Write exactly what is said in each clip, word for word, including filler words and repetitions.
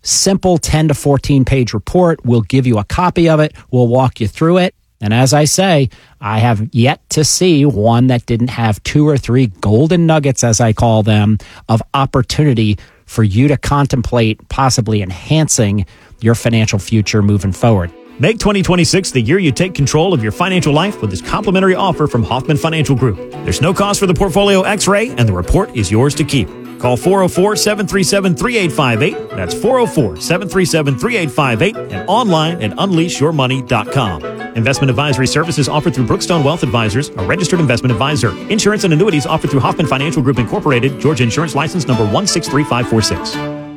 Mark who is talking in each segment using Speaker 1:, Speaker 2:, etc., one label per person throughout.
Speaker 1: simple ten to fourteen page report. We'll give you a copy of it. We'll walk you through it. And as I say, I have yet to see one that didn't have two or three golden nuggets, as I call them, of opportunity for you to contemplate possibly enhancing your financial future moving forward.
Speaker 2: Make twenty twenty-six the year you take control of your financial life with this complimentary offer from Hoffman Financial Group. There's no cost for the portfolio x-ray, and the report is yours to keep. Call four oh four, seven three seven, three eight five eight. That's four oh four, seven three seven, three eight five eight and online at unleash your money dot com. Investment advisory services offered through Brookstone Wealth Advisors, a registered investment advisor. Insurance and annuities offered through Hoffman Financial Group Incorporated, Georgia Insurance License number one six three five four six.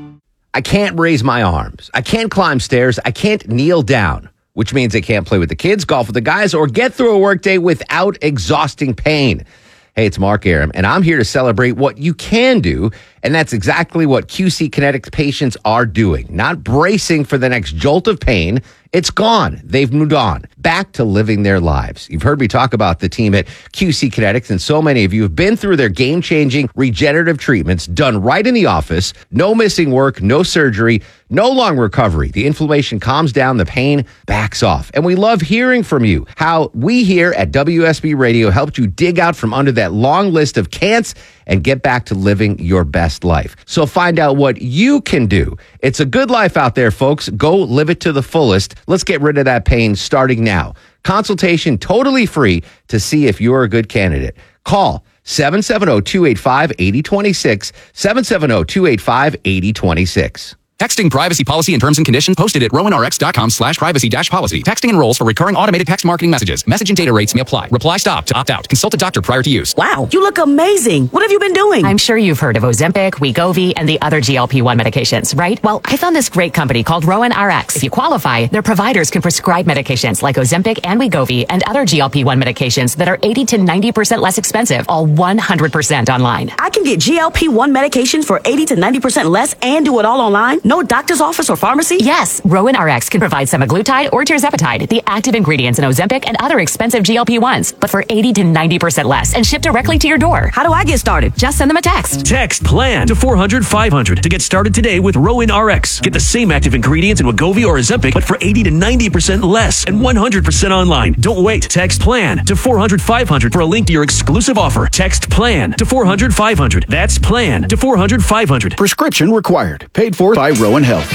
Speaker 3: I can't raise my arms. I can't climb stairs. I can't kneel down, which means I can't play with the kids, golf with the guys, or get through a workday without exhausting pain. Hey, it's Mark Arum, and I'm here to celebrate what you can do, and that's exactly what Q C Kinetics patients are doing. Not bracing for the next jolt of pain. It's gone. They've moved on. Back to living their lives. You've heard me talk about the team at Q C Kinetics, and so many of you have been through their game-changing regenerative treatments done right in the office. No missing work, no surgery, no long recovery. The inflammation calms down, the pain backs off. And we love hearing from you. How we here at W S B Radio helped you dig out from under that long list of can'ts and get back to living your best life. So find out what you can do. It's a good life out there, folks. Go live it to the fullest. Let's get rid of that pain starting now. Consultation totally free to see if you're a good candidate. Call seven seven zero, two eight five, eight zero two six, seven seven zero, two eight five, eight zero two six.
Speaker 4: Texting privacy policy and terms and conditions posted at rowanrx.com slash privacy dash policy. Texting enrolls for recurring automated text marketing messages. Message and data rates may apply. Reply stop to opt out. Consult a doctor prior to use.
Speaker 5: Wow, you look amazing. What have you been doing?
Speaker 6: I'm sure you've heard of Ozempic, Wegovy, and the other G L P one medications, right? Well, I found this great company called Rowan R X. If you qualify, their providers can prescribe medications like Ozempic and Wegovy and other G L P one medications that are eighty to ninety percent less expensive, all one hundred percent online.
Speaker 5: I can get G L P one medications for eighty to ninety percent less and do it all online? No doctor's office or pharmacy?
Speaker 6: Yes, Rowan R X can provide semaglutide or tirzepatide, the active ingredients in Ozempic and other expensive G L P ones, but for eighty to ninety percent less and shipped directly to your door.
Speaker 5: How do I get started?
Speaker 6: Just send them a text.
Speaker 7: Text PLAN to four hundred, five hundred to get started today with Rowan R X. Get the same active ingredients in Wegovy or Ozempic, but for eighty to ninety percent less and one hundred percent online. Don't wait. Text PLAN to four hundred, five hundred for a link to your exclusive offer. Text PLAN to four hundred, five hundred. That's PLAN to four hundred, five hundred.
Speaker 8: Prescription required. Paid for by Rowan Health.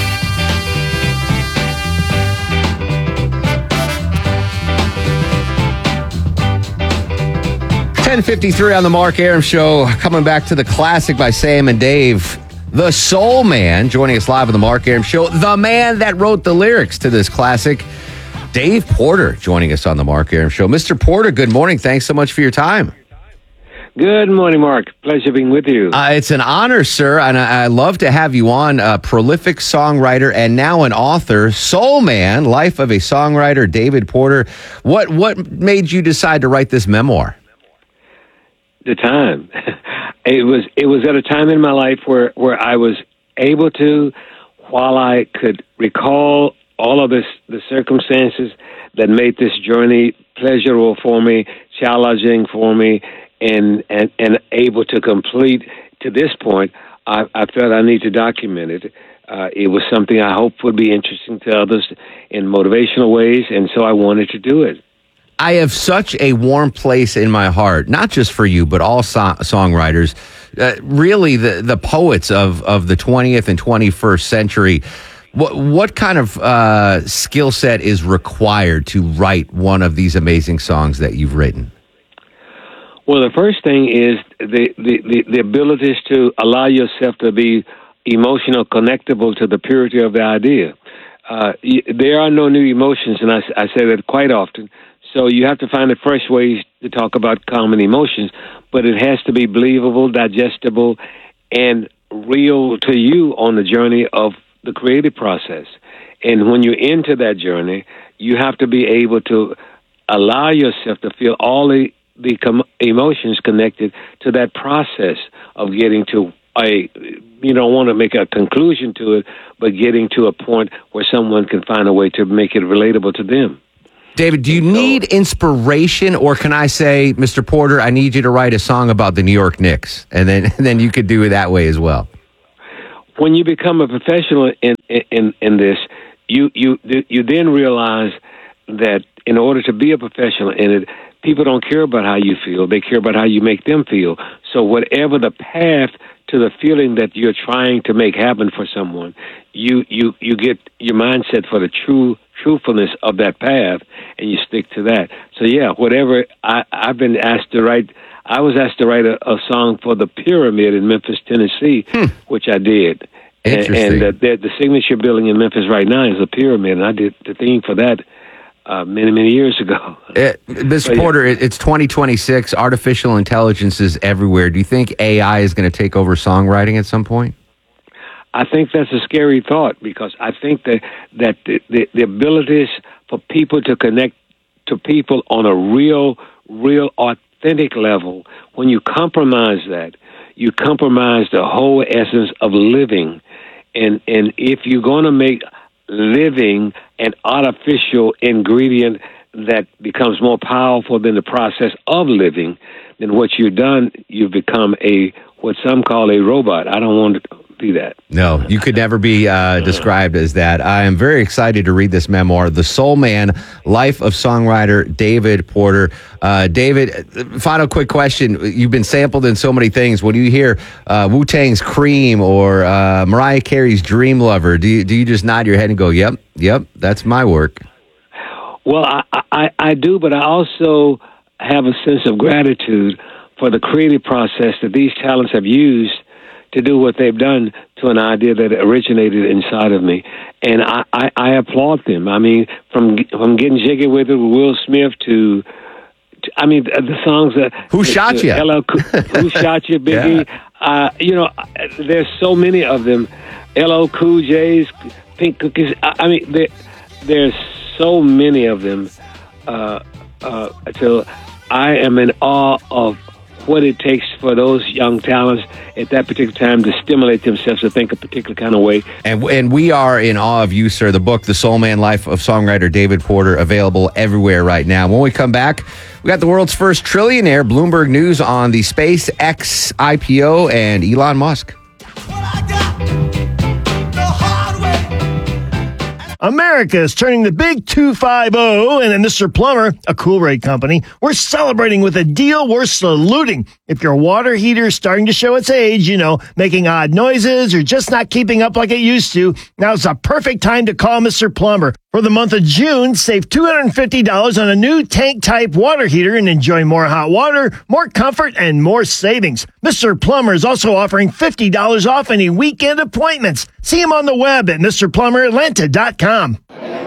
Speaker 3: ten fifty-three on the Mark Arum Show. Coming back to the classic by Sam and Dave. The Soul Man joining us live on the Mark Arum Show. The man that wrote the lyrics to this classic, Dave Porter, joining us on the Mark Arum Show. Mister Porter, good morning. Thanks so much for your time.
Speaker 9: Good morning, Mark. Pleasure being with you.
Speaker 3: Uh, it's an honor, sir, and I, I love to have you on. A prolific songwriter and now an author, Soul Man, Life of a Songwriter, David Porter. What what made you decide to write this memoir?
Speaker 9: The time. It was it was at a time in my life where, where I was able to, while I could recall all of this, the circumstances that made this journey pleasurable for me, challenging for me, and and, and able to complete to this point, I, I felt I need to document it. Uh, it was something I hope would be interesting to others in motivational ways, and so I wanted to do it.
Speaker 3: I have such a warm place in my heart, not just for you, but all so- songwriters, uh, really the, the poets of, of the twentieth and twenty-first century. What, what kind of uh, skill set is required to write one of these amazing songs that you've written?
Speaker 9: Well, the first thing is the, the, the, the ability to allow yourself to be emotional, connectable to the purity of the idea. Uh, there are no new emotions, and I, I say that quite often. So you have to find a fresh ways to talk about common emotions, but it has to be believable, digestible, and real to you on the journey of the creative process. And when you're into that journey, you have to be able to allow yourself to feel all the, the com- emotions connected to that process of getting to a, you don't want to make a conclusion to it, but getting to a point where someone can find a way to make it relatable to them.
Speaker 3: David, do you need inspiration, or can I say, Mister Porter, I need you to write a song about the New York Knicks, and then and then you could do it that way as well?
Speaker 9: when you become a professional in in in this, you you you then realize that in order to be a professional in it, people don't care about how you feel; they care about how you make them feel. So whatever the path to the feeling that you're trying to make happen for someone, you you you get your mindset for the true truthfulness of that path, and you stick to that. So yeah, whatever I, I've been asked to write. I was asked to write a, a song for the Pyramid in Memphis, Tennessee, hmm. which I did.
Speaker 3: Interesting.
Speaker 9: And, and uh, the, the signature building in Memphis right now is a pyramid, and I did the theme for that uh, many, many years ago.
Speaker 3: It, Mister Porter, yeah. It's twenty twenty-six. Artificial intelligence is everywhere. Do you think A I is going to take over songwriting at some point?
Speaker 9: I think that's a scary thought, because I think that, that the, the, the abilities for people to connect to people on a real, real authentic level, when you compromise that, you compromise the whole essence of living. And and if you're going to make living an artificial ingredient that becomes more powerful than the process of living, then what you've done, you've become a what some call a robot. I don't want to be that.
Speaker 3: No, you could never be uh, described as that. I am very excited to read this memoir, The Soul Man, Life of Songwriter David Porter. Uh, David, final quick question. You've been sampled in so many things. When you hear uh, Wu-Tang's Cream or uh, Mariah Carey's Dream Lover, do you, do you just nod your head and go, yep, yep, that's my work?
Speaker 9: Well, I, I, I do, but I also have a sense of gratitude for the creative process that these talents have used to do what they've done to an idea that originated inside of me. And I, I, I applaud them. I mean, from from getting jiggy with it with Will Smith to, to I mean, the, the songs that...
Speaker 3: Who
Speaker 9: to,
Speaker 3: Shot
Speaker 9: to
Speaker 3: You?
Speaker 9: L L, Who Shot You, Biggie? Yeah. Uh, you know, there's so many of them. L L Cool J's, Pink Cookies. I, I mean, there, there's so many of them. Uh, uh, so I am in awe of what it takes for those young talents at that particular time to stimulate themselves to think a particular kind of way.
Speaker 3: And and we are in awe of you, sir. The book, The Soul Man, Life of Songwriter David Porter, available everywhere right now. When we come back, we got the world's first trillionaire, Bloomberg News on the SpaceX I P O, and Elon Musk.
Speaker 10: America is turning the big two five oh, and at Mister Plumber, a cool rate company, we're celebrating with a deal we're saluting. If your water heater is starting to show its age, you know, making odd noises or just not keeping up like it used to, now's the perfect time to call Mister Plumber. For the month of June, save two hundred fifty dollars on a new tank-type water heater and enjoy more hot water, more comfort, and more savings. Mister Plumber is also offering fifty dollars off any weekend appointments. See him on the web at Mr Plumber Atlanta dot com.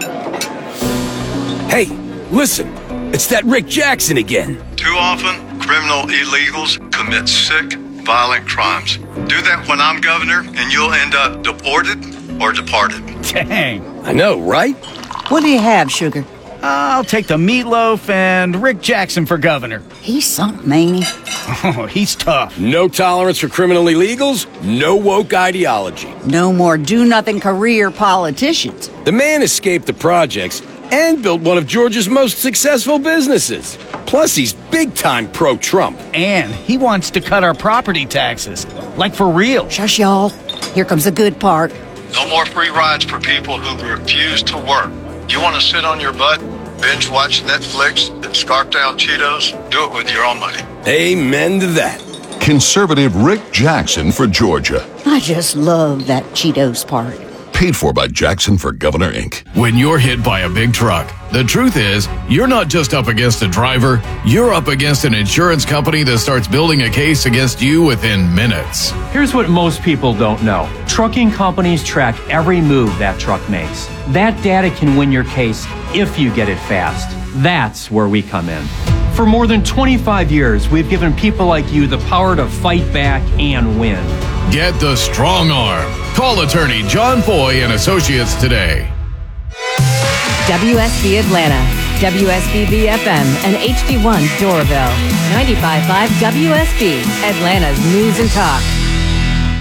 Speaker 11: Hey, listen, it's that Rick Jackson again.
Speaker 12: Too often, criminal illegals commit sick, violent crimes. Do that when I'm governor, and you'll end up deported or departed.
Speaker 11: Dang. I know, right?
Speaker 13: What do you have, Sugar?
Speaker 14: I'll take the meatloaf and Rick Jackson for governor.
Speaker 13: He's something, ain't he?
Speaker 14: Oh, he's tough.
Speaker 11: No tolerance for criminal illegals, no woke ideology.
Speaker 13: No more do-nothing career politicians.
Speaker 11: The man escaped the projects and built one of Georgia's most successful businesses. Plus, he's big-time pro-Trump.
Speaker 14: And he wants to cut our property taxes. Like for real.
Speaker 13: Shush, y'all. Here comes the good part.
Speaker 12: No more free rides for people who refuse to work. You want to sit on your butt, binge watch Netflix, and scarf down Cheetos? Do it with your own money.
Speaker 11: Amen to that.
Speaker 15: Conservative Rick Jackson for Georgia.
Speaker 13: I just love that Cheetos part.
Speaker 15: Paid for by Jackson for Governor, Incorporated.
Speaker 16: When you're hit by a big truck, the truth is, you're not just up against a driver, you're up against an insurance company that starts building a case against you within minutes.
Speaker 17: Here's what most people don't know. Trucking companies track every move that truck makes. That data can win your case if you get it fast. That's where we come in. For more than twenty-five years, we've given people like you the power to fight back and win.
Speaker 16: Get the strong arm. Call attorney John Foy and Associates today.
Speaker 18: W S B Atlanta, W S B B F M, and H D one Doraville. ninety-five point five W S B, Atlanta's News and Talk.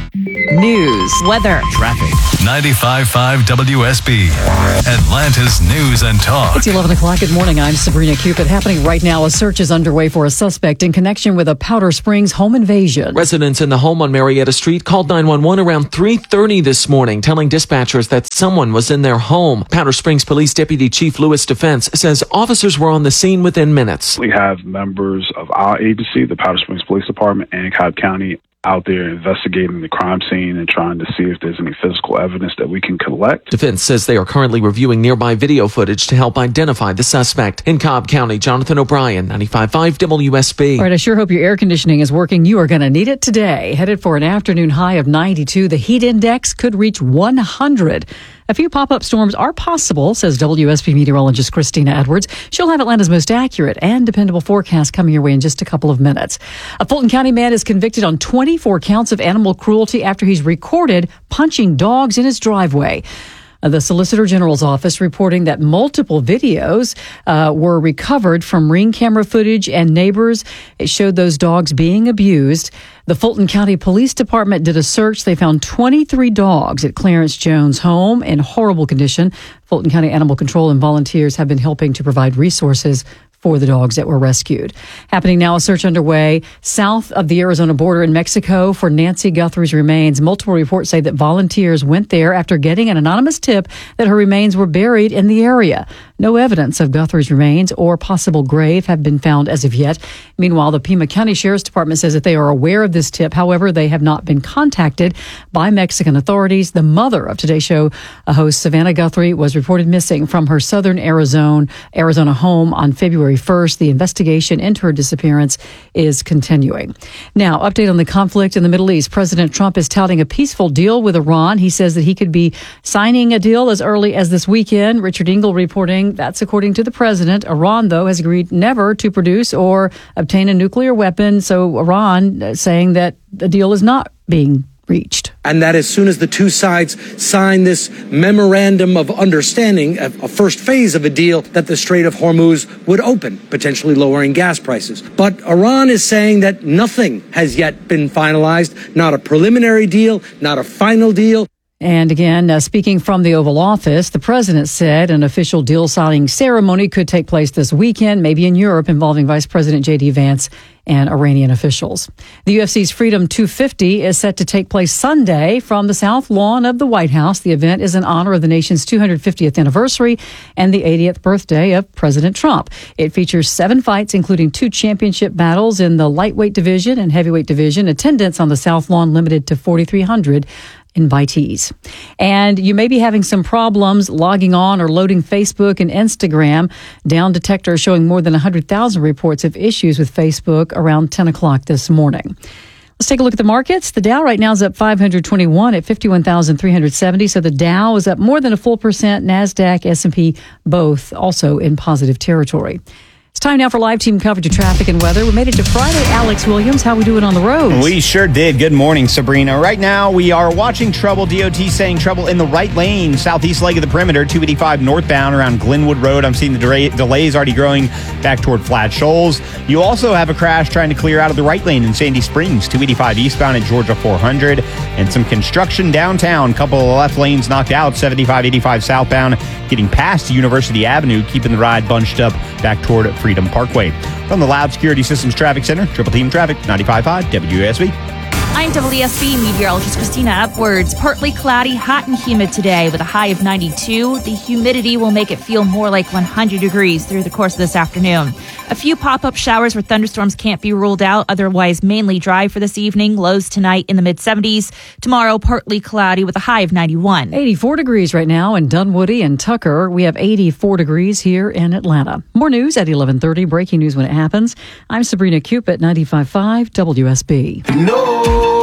Speaker 18: news, weather,
Speaker 19: traffic. ninety-five point five W S B, Atlanta's News and Talk.
Speaker 20: It's eleven o'clock. Good morning. I'm Sabrina Cupid. Happening right now, a search is underway for a suspect in connection with a Powder Springs home invasion.
Speaker 21: Residents in the home on Marietta Street called nine one one around three thirty this morning, telling dispatchers that someone was in their home. Powder Springs Police Deputy Chief Lewis Defense says officers were on the scene within minutes.
Speaker 22: We have members of our agency, the Powder Springs Police Department, and Cobb County out there investigating the crime scene and trying to see if there's any physical evidence that we can collect.
Speaker 21: Defense says they are currently reviewing nearby video footage to help identify the suspect. In Cobb County, Jonathan O'Brien, ninety-five point five W S B.
Speaker 20: All right, I sure hope your air conditioning is working. You are going to need it today. Headed for an afternoon high of ninety-two. The heat index could reach one hundred. A few pop-up storms are possible, says W S B meteorologist Christina Edwards. She'll have Atlanta's most accurate and dependable forecast coming your way in just a couple of minutes. A Fulton County man is convicted on twenty-four counts of animal cruelty after he's recorded punching dogs in his driveway. The Solicitor General's office reporting that multiple videos uh, were recovered from Ring camera footage and neighbors. It showed those dogs being abused. The Fulton County Police Department did a search. They found twenty-three dogs at Clarence Jones' home in horrible condition. Fulton County Animal Control and volunteers have been helping to provide resources for the dogs that were rescued. Happening now, a search underway south of the Arizona border in Mexico for Nancy Guthrie's remains. Multiple reports say that volunteers went there after getting an anonymous tip that her remains were buried in the area. No evidence of Guthrie's remains or possible grave have been found as of yet. Meanwhile, the Pima County Sheriff's Department says that they are aware of this tip. However, they have not been contacted by Mexican authorities. The mother of Today's Show host Savannah Guthrie was reported missing from her southern Arizona, Arizona home on February first. The investigation into her disappearance is continuing. Now, update on the conflict in the Middle East. President Trump is touting a peaceful deal with Iran. He says that he could be signing a deal as early as this weekend. Richard Engel reporting that's according to the president. Iran, though, has agreed never to produce or obtain a nuclear weapon. So Iran saying that the deal is not being reached.
Speaker 23: And that as soon as the two sides sign this memorandum of understanding, a, a first phase of a deal, that the Strait of Hormuz would open, potentially lowering gas prices. But Iran is saying that nothing has yet been finalized, not a preliminary deal, not a final deal.
Speaker 20: And again, uh, speaking from the Oval Office, the president said an official deal signing ceremony could take place this weekend, maybe in Europe, involving Vice President J D Vance and Iranian officials. The U F C's Freedom two fifty is set to take place Sunday from the South Lawn of the White House. The event is in honor of the nation's two hundred fiftieth anniversary and the eightieth birthday of President Trump. It features seven fights, including two championship battles in the lightweight division and heavyweight division. Attendance on the South Lawn limited to forty-three hundred invitees. And you may be having some problems logging on or loading Facebook and Instagram. Down Detector showing more than one hundred thousand reports of issues with Facebook around ten o'clock this morning. Let's take a look at the markets. The Dow right now is up five hundred twenty-one at fifty-one thousand three hundred seventy. So the Dow is up more than a full percent. NASDAQ, S and P, both also in positive territory. It's time now for live team coverage of traffic and weather. We made it to Friday. Alex Williams, how we doing on the roads?
Speaker 24: We sure did. Good morning, Sabrina. Right now, we are watching trouble. D O T saying trouble in the right lane, southeast leg of the perimeter, two eighty-five northbound around Glenwood Road. I'm seeing the delay, delays already growing back toward Flat Shoals. You also have a crash trying to clear out of the right lane in Sandy Springs, two eighty-five eastbound at Georgia four hundred, and some construction downtown. Couple of left lanes knocked out, seventy-five eighty-five southbound, getting past University Avenue, keeping the ride bunched up back toward Freedom Parkway. From the Loud Security Systems Traffic Center, Triple Team Traffic, ninety-five point five W S B.
Speaker 25: I'm W S B meteorologist Christina Upwards. Partly cloudy, hot and humid today with a high of ninety-two. The humidity will make it feel more like one hundred degrees through the course of this afternoon. A few pop-up showers where thunderstorms can't be ruled out. Otherwise, mainly dry for this evening. Lows tonight in the mid-seventies. Tomorrow, partly cloudy with a high of ninety-one.
Speaker 20: eighty-four degrees right now in Dunwoody and Tucker. We have eighty-four degrees here in Atlanta. More news at eleven thirty. Breaking news when it happens. I'm Sabrina Cupid, ninety-five point five W S B.
Speaker 26: No,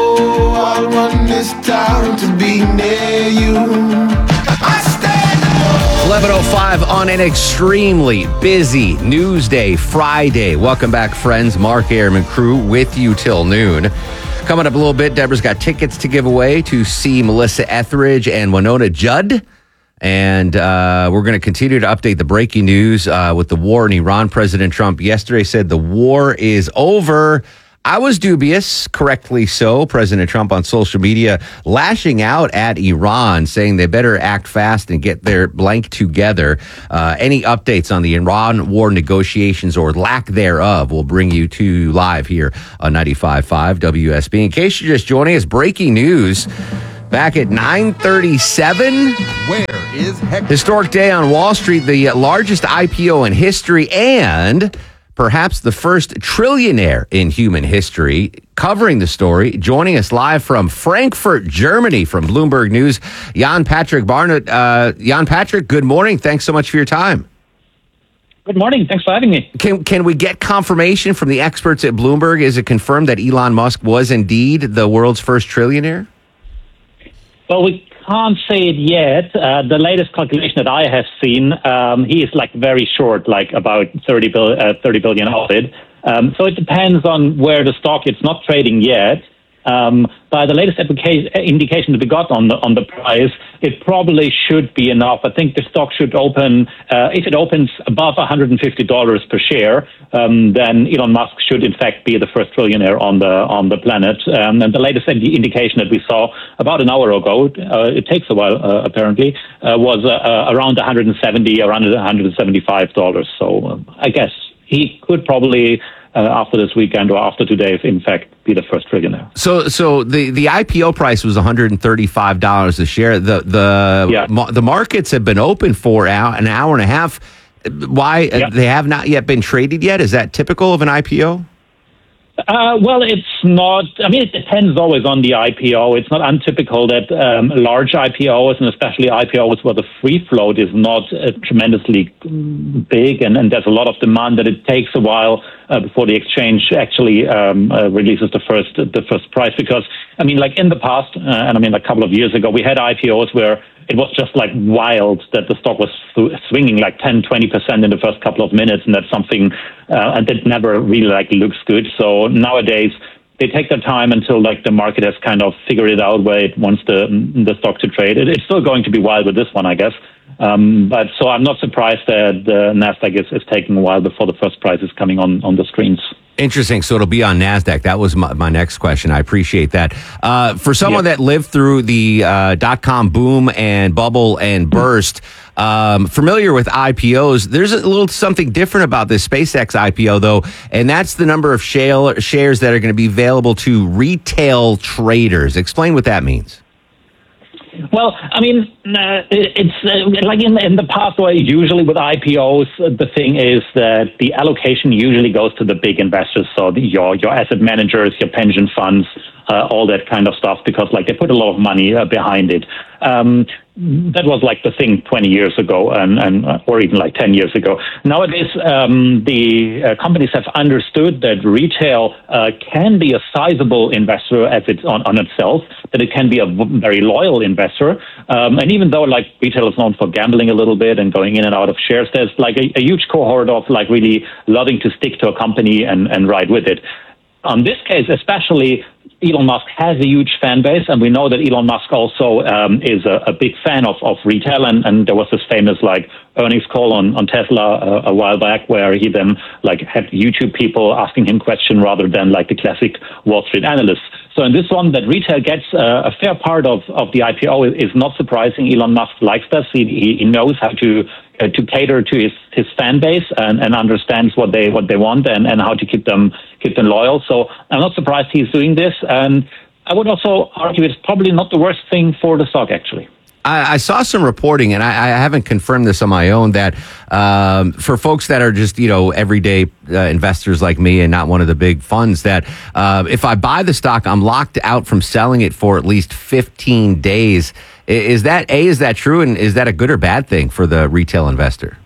Speaker 26: I want this town to be near you.
Speaker 3: eleven oh five on an extremely busy news day, Friday. Welcome back, friends. Mark Airman crew with you till noon. Coming up a little bit, Deborah's got tickets to give away to see Melissa Etheridge and Winona Judd. And uh, we're going to continue to update the breaking news uh, with the war in Iran. President Trump yesterday said the war is over. I was dubious, correctly so. President Trump on social media lashing out at Iran, saying they better act fast and get their blank together. Uh, any updates on the Iran war negotiations or lack thereof will bring you to you live here on ninety-five point five W S B. In case you're just joining us, breaking news. Back at nine thirty-seven,
Speaker 1: where is Hector?
Speaker 3: Historic day on Wall Street, the largest I P O in history and perhaps the first trillionaire in human history. Covering the story, joining us live from Frankfurt, Germany, from Bloomberg News, Jan Patrick Barnett. Uh, Jan Patrick, good morning. Thanks so much for your time.
Speaker 2: Good morning. Thanks for having me.
Speaker 3: Can can we get confirmation from the experts at Bloomberg? Is it confirmed that Elon Musk was indeed the world's first trillionaire?
Speaker 2: Well, we can't say it yet. Uh, the latest calculation that I have seen, um, he is like very short, like about thirty, bil- uh, thirty billion of it. Um, so it depends on where the stock, it's not trading yet. Um, by the latest application, indication that we got on the on the price, it probably should be enough. I think the stock should open, uh, if it opens above one hundred fifty dollars per share, um, then Elon Musk should in fact be the first trillionaire on the on the planet. Um, and the latest indication that we saw about an hour ago, uh, it takes a while uh, apparently, uh, was uh, uh, around one hundred seventy, around one hundred seventy-five dollars. So uh, I guess he could probably, uh, after this weekend or after today, in fact, be the first trillionaire.
Speaker 3: So, so the, the I P O price was one hundred thirty-five dollars a share. The the
Speaker 2: yeah.
Speaker 3: ma- the markets have been open for an hour and a half. Why yeah. they have not yet been traded yet? Is that typical of an I P O?
Speaker 2: Uh, well, it's not. I mean, it depends always on the I P O. It's not untypical that um, large I P Os, and especially I P Os where the free float is not uh, tremendously big, and, and there's a lot of demand, that it takes a while uh, before the exchange actually um, uh, releases the first the first price. Because I mean, like in the past, uh, and I mean, a couple of years ago, we had I P Os where it was just like wild that the stock was swinging like ten, twenty percent in the first couple of minutes. And that's something, uh, and that never really like looks good. So nowadays they take their time until like the market has kind of figured it out where it wants the, the stock to trade. It, it's still going to be wild with this one, I guess. Um, but so I'm not surprised that the NASDAQ is, is taking a while before the first price is coming on, on the screens.
Speaker 3: Interesting. So it'll be on NASDAQ. That was my, my next question. I appreciate that. Uh, for someone
Speaker 2: Yep.
Speaker 3: that lived through the uh, dot-com boom and bubble and burst, um, familiar with I P Os, there's a little something different about this SpaceX I P O, though, and that's the number of shale, shares that are going to be available to retail traders. Explain what that means.
Speaker 2: Well, I mean, uh, it, it's uh, like in, in the past, where usually with I P Os, uh, the thing is that the allocation usually goes to the big investors, so the, your your asset managers, your pension funds, uh, all that kind of stuff, because like they put a lot of money uh, behind it. Um, that was like the thing twenty years ago, and, and uh, or even like ten years ago. Nowadays, um, the uh, companies have understood that retail uh, can be a sizable investor as it's on, on itself, that it can be a v- very loyal investor. Um, and even though like retail is known for gambling a little bit and going in and out of shares, there's like a, a huge cohort of like really loving to stick to a company and, and ride with it. On this case, especially, Elon Musk has a huge fan base, and we know that Elon Musk also um, is a, a big fan of, of retail. And, and there was this famous like earnings call on, on Tesla a, a while back, where he then like had YouTube people asking him questions rather than like the classic Wall Street analysts. So in this one, that retail gets uh, a fair part of, of the I P O is not surprising. Elon Musk likes this. He, he knows how to uh, to cater to his, his fan base and, and understands what they what they want and, and how to keep them keep them loyal. So I'm not surprised he's doing this. And I would also argue it's probably not the worst thing for the stock, actually.
Speaker 3: I, I saw some reporting, and I, I haven't confirmed this on my own, that um, for folks that are just, you know, everyday uh, investors like me and not one of the big funds, that uh, if I buy the stock, I'm locked out from selling it for at least fifteen days. Is that, A, is that true? And is that a good or bad thing for the retail investor?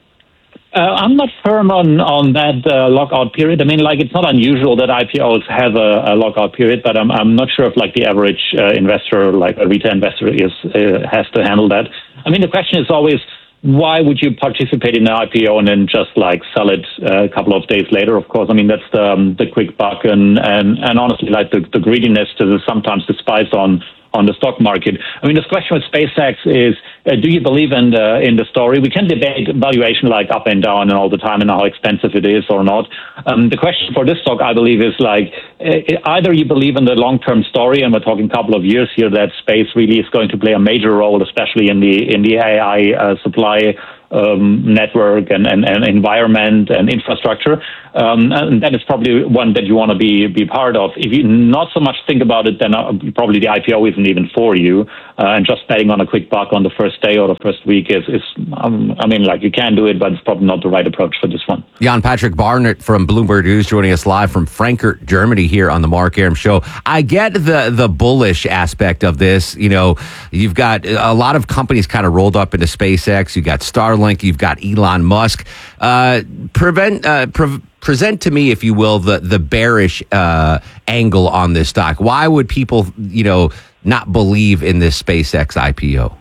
Speaker 2: Uh, I'm not firm on, on that uh, lockout period. I mean, like, it's not unusual that I P Os have a, a lockout period, but I'm I'm not sure if, like, the average uh, investor, like a retail investor, is uh, has to handle that. I mean, the question is always, why would you participate in an I P O and then just, like, sell it uh, a couple of days later? Of course, I mean, that's the, um, the quick buck, and, and, and honestly, like, the, the greediness to the, sometimes the spice on on the stock market. I mean, this question with SpaceX is, uh, do you believe in the, in the story? We can debate valuation like up and down and all the time and how expensive it is or not. Um, the question for this stock, I believe, is like, uh, either you believe in the long-term story, and we're talking a couple of years here, that space really is going to play a major role, especially in the, in the A I uh, supply Um, network and, and, and environment and infrastructure, um, and that is probably one that you want to be be part of. If you not so much think about it, then uh, probably the I P O isn't even for you, uh, and just betting on a quick buck on the first day or the first week is, is um, I mean, like, you can do it, but it's probably not the right approach for this one.
Speaker 3: Jan Patrick Barnett from Bloomberg News joining us live from Frankfurt, Germany here on the Mark Arum Show. I get the the bullish aspect of this. You know, you've got a lot of companies kind of rolled up into SpaceX. You've got Starlink. You've got Elon Musk. Uh, prevent, uh, pre- present to me, if you will, the the bearish uh, angle on this stock. Why would people, you know, not believe in this SpaceX I P O?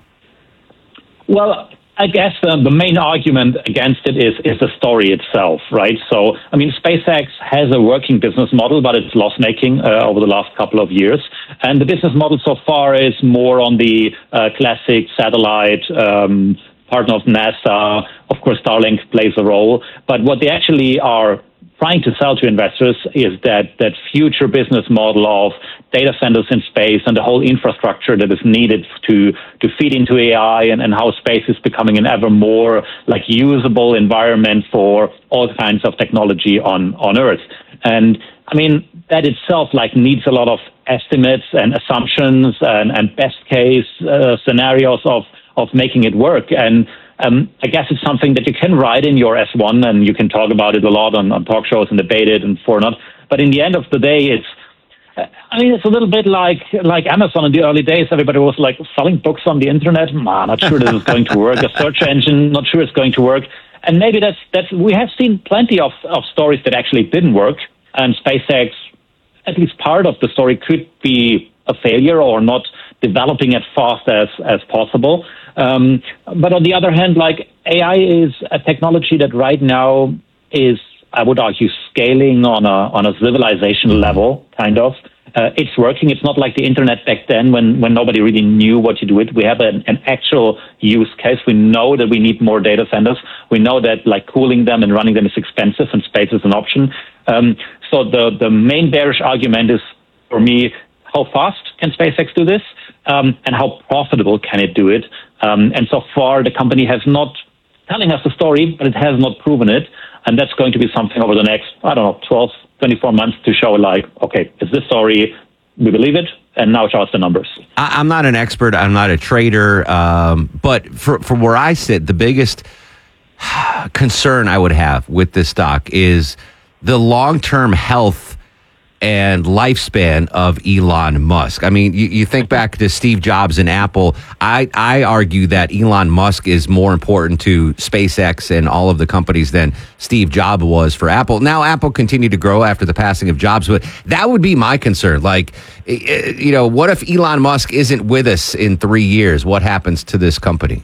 Speaker 2: Well, I guess uh, the main argument against it is is the story itself, right? So, I mean, SpaceX has a working business model, but it's loss-making uh, over the last couple of years. And the business model so far is more on the uh, classic satellite um partner of NASA. Of course, Starlink plays a role. But what they actually are trying to sell to investors is that that future business model of data centers in space and the whole infrastructure that is needed to to feed into A I, and, and how space is becoming an ever more like usable environment for all kinds of technology on, on Earth. And I mean, that itself like needs a lot of estimates and assumptions and, and best case uh, scenarios of of making it work. And um, I guess it's something that you can write in your S one, and you can talk about it a lot on, on talk shows and debate it and for not. But in the end of the day, it's, I mean, it's a little bit like like Amazon in the early days. Everybody was like selling books on the internet. Nah, not sure this is going to work. A search engine, not sure it's going to work. And maybe that's, that's we have seen plenty of, of stories that actually didn't work. And SpaceX, at least part of the story, could be a failure or not developing as fast as, as possible. Um, but on the other hand, like, A I is a technology that right now is, I would argue, scaling on a on a civilization level, kind of. Uh, it's working. It's not like the internet back then when, when nobody really knew what to do with it. We have an, an actual use case. We know that we need more data centers. We know that like cooling them and running them is expensive, and space is an option. Um, so the, the main bearish argument is, for me, how fast can SpaceX do this? Um, and how profitable can it do it? Um, and so far, the company has not telling us the story, but it has not proven it. And that's going to be something over the next, I don't know, twelve, twenty-four months to show, like, okay, is this story, we believe it, and now show us the numbers.
Speaker 3: I, I'm not an expert. I'm not a trader. Um, but for, from where I sit, the biggest concern I would have with this stock is the long-term health and lifespan of Elon Musk. I mean, you, you think back to Steve Jobs and Apple. I, I argue that Elon Musk is more important to SpaceX and all of the companies than Steve Jobs was for Apple. Now, Apple continued to grow after the passing of Jobs, but that would be my concern. Like, you know, what if Elon Musk isn't with us in three years? What happens to this company?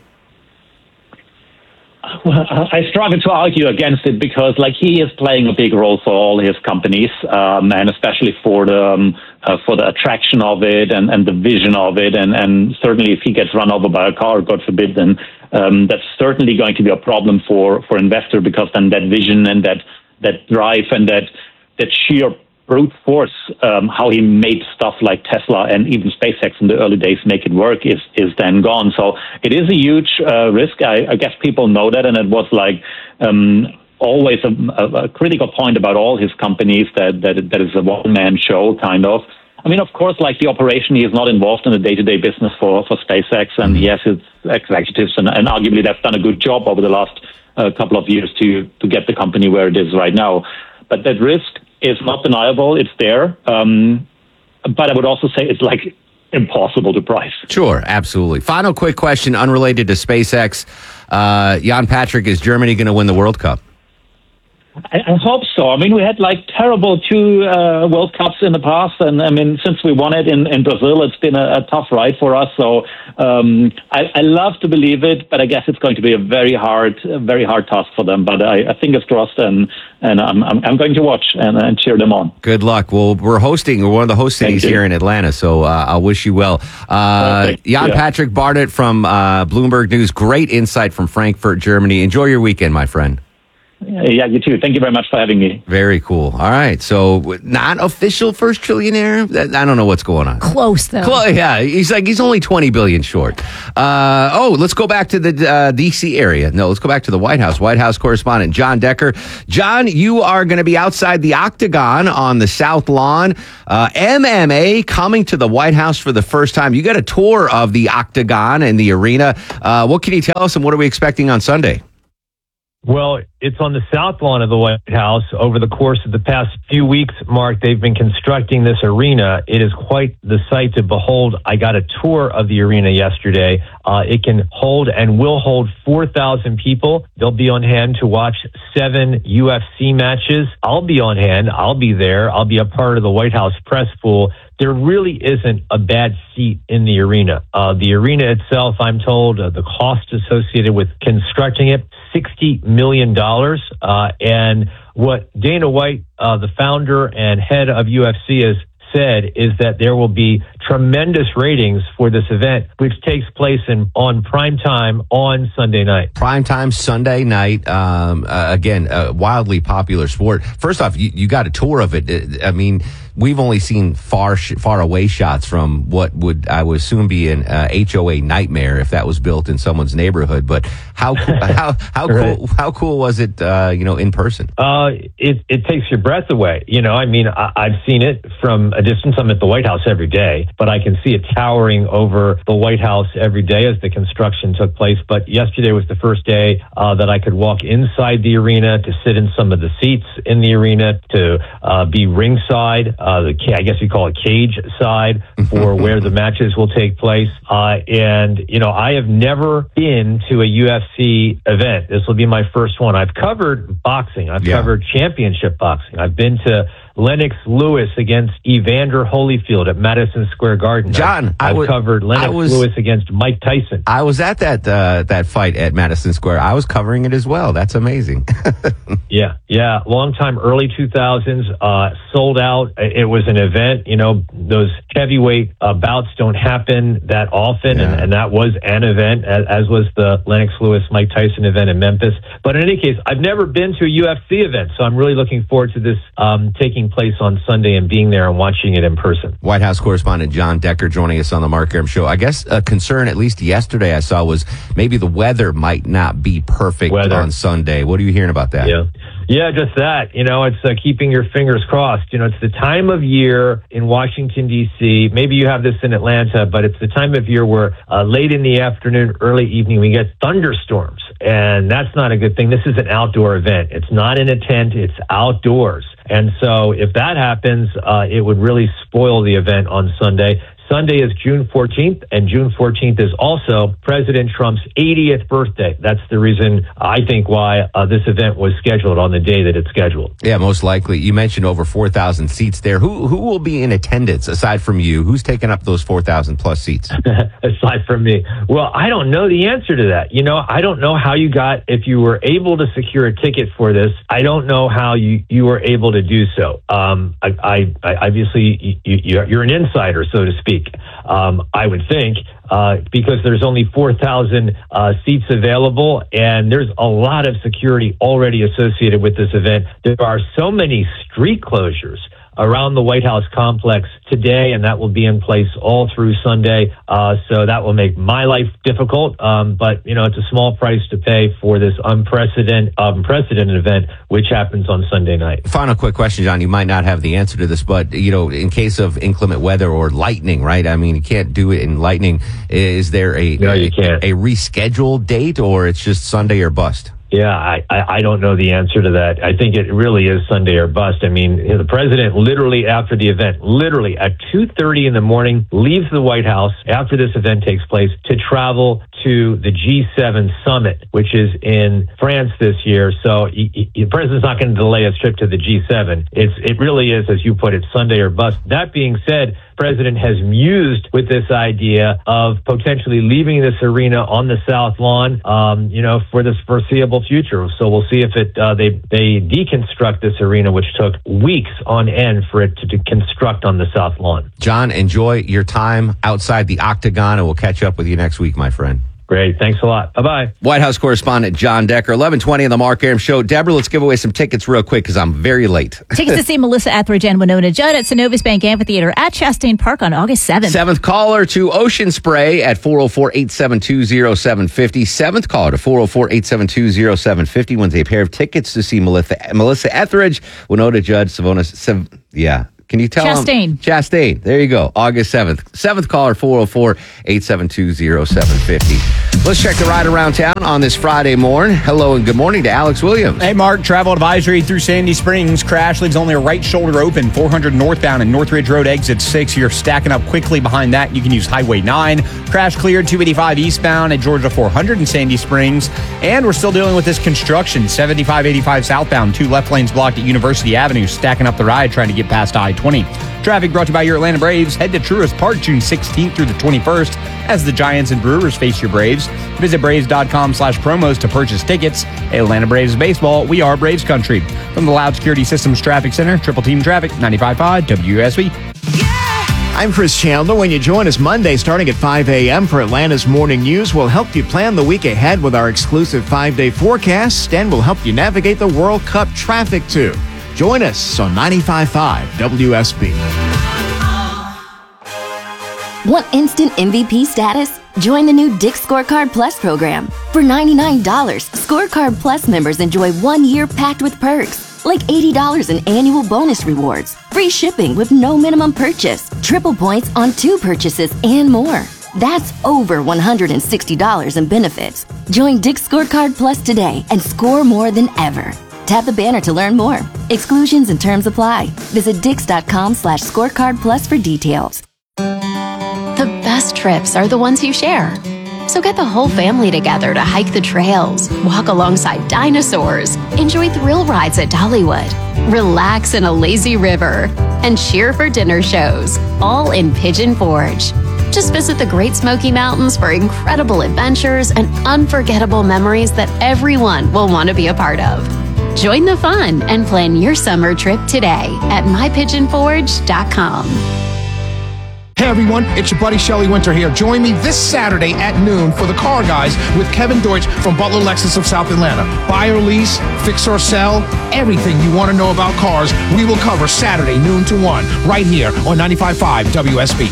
Speaker 2: Well, I struggle to argue against it because, like, he is playing a big role for all his companies, um, and especially for the um, uh, for the attraction of it and, and the vision of it, and, and certainly if he gets run over by a car, God forbid, then um, that's certainly going to be a problem for for investor, because then that vision and that that drive and that that sheer brute force, um, how he made stuff like Tesla and even SpaceX in the early days make it work, is is then gone. So it is a huge uh, risk. I, I guess people know that, and it was like um, always a, a, a critical point about all his companies that that, that is a one-man show, kind of. I mean, of course, like the operation, he is not involved in the day-to-day business for, for SpaceX, and he has his executives, and, and arguably they've done a good job over the last uh, couple of years to to get the company where it is right now. But that risk is not deniable. It's there. Um, but I would also say it's like impossible to price.
Speaker 3: Sure, absolutely. Final quick question, unrelated to SpaceX. Uh, Jan Patrick, is Germany going to win the World Cup?
Speaker 2: I, I hope so. I mean, we had like terrible two uh, World Cups in the past, and I mean, since we won it in, in Brazil, it's been a, a tough ride for us. So um, I, I love to believe it, but I guess it's going to be a very hard, a very hard task for them. But I, I think it's crossed, and and I'm I'm, I'm going to watch and, and cheer them on.
Speaker 3: Good luck. Well, we're hosting. We're one of the host cities here in Atlanta, so uh, I'll wish you well. Uh, Jan yeah. Patrick Barnett from uh, Bloomberg News. Great insight from Frankfurt, Germany. Enjoy your weekend, my friend.
Speaker 2: Yeah, you too. Thank you very much for having me.
Speaker 3: Very cool. All right. So, not official first trillionaire? I don't know what's going on.
Speaker 20: Close, though.
Speaker 3: Close, yeah. He's like, he's only twenty billion short. Uh, oh, let's go back to the uh, D C area. No, let's go back to the White House. White House correspondent John Decker. John, you are going to be outside the Octagon on the South Lawn. Uh, M M A coming to the White House for the first time. You got a tour of the Octagon and the arena. Uh, what can you tell us, and what are we expecting on Sunday?
Speaker 1: Well, it's on the south lawn of the White House. Over the course of the past few weeks, Mark, they've been constructing this arena. It is quite the sight to behold. I got a tour of the arena yesterday. Uh, it can hold and will hold four thousand people. They'll be on hand to watch seven U F C matches. I'll be on hand. I'll be there. I'll be a part of the White House press pool. There really isn't a bad seat in the arena. Uh, the arena itself, I'm told, uh, the cost associated with constructing it, sixty million dollars. Uh, and what Dana White, uh, the founder and head of U F C, has said is that there will be tremendous ratings for this event, which takes place in on prime time on Sunday night.
Speaker 3: Prime time Sunday night. Um, uh, again, a wildly popular sport. First off, you, you got a tour of it. I mean, we've only seen far sh- far away shots from what would I would assume be an uh, H O A nightmare if that was built in someone's neighborhood. But how how how
Speaker 1: right.
Speaker 3: cool how cool was it? Uh, you know, in person.
Speaker 1: Uh, it it takes your breath away. You know, I mean, I, I've seen it from a distance. I'm at the White House every day, but I can see it towering over the White House every day as the construction took place. But yesterday was the first day uh, that I could walk inside the arena, to sit in some of the seats in the arena, to uh, be ringside. Uh, the I guess you call it cage side for where the matches will take place. Uh, and, you know, I have never been to a U F C event. This will be my first one. I've covered boxing. I've yeah. covered championship boxing. I've been to Lennox Lewis against Evander Holyfield at Madison Square Garden.
Speaker 3: John,
Speaker 1: I've, I've
Speaker 3: was,
Speaker 1: covered Lennox
Speaker 3: was,
Speaker 1: Lewis against Mike Tyson.
Speaker 3: I was at that uh, that fight at Madison Square. I was covering it as well. That's amazing.
Speaker 1: yeah, yeah. Long time, early two thousands, uh, sold out. It was an event. You know, those heavyweight uh, bouts don't happen that often, yeah. and, and that was an event, as, as was the Lennox Lewis Mike Tyson event in Memphis. But in any case, I've never been to a U F C event, so I'm really looking forward to this um, taking place on Sunday and being there and watching it in person.
Speaker 3: White House correspondent John Decker joining us on the Mark Arum Show. I guess a concern, at least yesterday I saw, was maybe the weather might not be perfect weather. on Sunday. What are you hearing about that?
Speaker 1: Yeah. Yeah, just that. You know, it's uh, keeping your fingers crossed. You know, it's the time of year in Washington, D C. Maybe you have this in Atlanta, but it's the time of year where uh, late in the afternoon, early evening, we get thunderstorms. And that's not a good thing. This is an outdoor event. It's not in a tent. It's outdoors. And so if that happens, uh, it would really spoil the event on Sunday. Sunday is June fourteenth, and June fourteenth is also President Trump's eightieth birthday. That's the reason, I think, why uh, this event was scheduled on the day that it's scheduled.
Speaker 3: Yeah, most likely. You mentioned over four thousand seats there. Who who will be in attendance aside from you? Who's taking up those four thousand plus seats?
Speaker 1: Aside from me? Well, I don't know the answer to that. You know, I don't know how you got, if you were able to secure a ticket for this, I don't know how you, you were able to do so. Um, I, I, I obviously, you, you're an insider, so to speak. Um, I would think, uh, because there's only four thousand uh, seats available, and there's a lot of security already associated with this event. There are so many street closures around the White House complex today, and that will be in place all through Sunday. Uh, so that will make my life difficult. Um, but, you know, it's a small price to pay for this unprecedented, unprecedented event, which happens on Sunday night.
Speaker 3: Final quick question, John. You might not have the answer to this, but, you know, in case of inclement weather or lightning, right? I mean, you can't do it in lightning. Is there a,
Speaker 1: no, you
Speaker 3: a,
Speaker 1: can't.
Speaker 3: a rescheduled date, or it's just Sunday or bust?
Speaker 1: Yeah, I, I, I don't know the answer to that. I think it really is Sunday or bust. I mean, you know, the president literally after the event, literally at two thirty in the morning, leaves the White House after this event takes place to travel to the G seven summit, which is in France this year. So he, he, the president's not going to delay his trip to the G seven. It's, it really is, as you put it, Sunday or bust. That being said, president has mused with this idea of potentially leaving this arena on the South Lawn, um, you know, for this foreseeable future. So we'll see if it uh, they they deconstruct this arena, which took weeks on end for it to, to construct on the South Lawn.
Speaker 3: John, enjoy your time outside the Octagon, and we'll catch up with you next week, my friend.
Speaker 1: Great. Thanks a lot. Bye-bye.
Speaker 3: White House correspondent John Decker, eleven twenty on the Mark Arum Show. Deborah, let's give away some tickets real quick because I'm very late.
Speaker 4: Tickets to see Melissa Etheridge and Winona Judd at Synovus Bank Amphitheater at Chastain Park on August seventh.
Speaker 3: Seventh caller to Ocean Spray at four oh four, eight seven two, oh seven five oh. Seventh caller to four oh four, eight seven two, oh seven five oh wins a pair of tickets to see Melissa, Melissa Etheridge, Winona Judd, Savona, Sav, yeah. Can you tell
Speaker 4: Chastain.
Speaker 3: Him? Chastain. There you go. August seventh. Seventh caller, four oh four, eight seven two, oh seven five oh. Let's check the ride around town on this Friday morning. Hello and good morning to Alex Williams.
Speaker 24: Hey, Mark. Travel advisory through Sandy Springs. Crash leaves only a right shoulder open. four hundred northbound and Northridge Road exit six. You're stacking up quickly behind that. You can use Highway nine. Crash cleared two eighty-five eastbound at Georgia four hundred in Sandy Springs. And we're still dealing with this construction. seventy-five eighty-five southbound. Two left lanes blocked at University Avenue. Stacking up the ride trying to get past I twenty. Traffic brought to you by your Atlanta Braves. Head to Truist Park June sixteenth through the twenty-first as the Giants and Brewers face your Braves. Visit Braves.com slash promos to purchase tickets. Atlanta Braves baseball. We are Braves country. From the Loud Security Systems Traffic Center, Triple Team Traffic, ninety-five point five W S B.
Speaker 5: I'm Chris Chandler. When you join us Monday starting at five a.m. for Atlanta's Morning News, we'll help you plan the week ahead with our exclusive five-day forecast, and we'll help you navigate the World Cup traffic too. Join us on ninety-five point five W S B.
Speaker 6: Want instant M V P status? Join the new Dick's Scorecard Plus program. For ninety-nine dollars, Scorecard Plus members enjoy one year packed with perks, like eighty dollars in annual bonus rewards, free shipping with no minimum purchase, triple points on two purchases, and more. That's over one hundred sixty dollars in benefits. Join Dick's Scorecard Plus today and score more than ever. Tap the banner to learn more. Exclusions and terms apply. Visit dix.com slash scorecard plus for details.
Speaker 7: The best trips are the ones you share. So get the whole family together to hike the trails, walk alongside dinosaurs, enjoy thrill rides at Dollywood, relax in a lazy river, and cheer for dinner shows, all in Pigeon Forge. Just visit the Great Smoky Mountains for incredible adventures and unforgettable memories that everyone will want to be a part of. Join the fun and plan your summer trip today at my pigeon forge dot com.
Speaker 8: Hey everyone, it's your buddy Shelley Winter here. Join me this Saturday at noon for the Car Guys with Kevin Deutsch from Butler Lexus of South Atlanta. Buy or lease, fix or sell, everything you want to know about cars, we will cover Saturday noon to one right here on ninety-five point five W S B.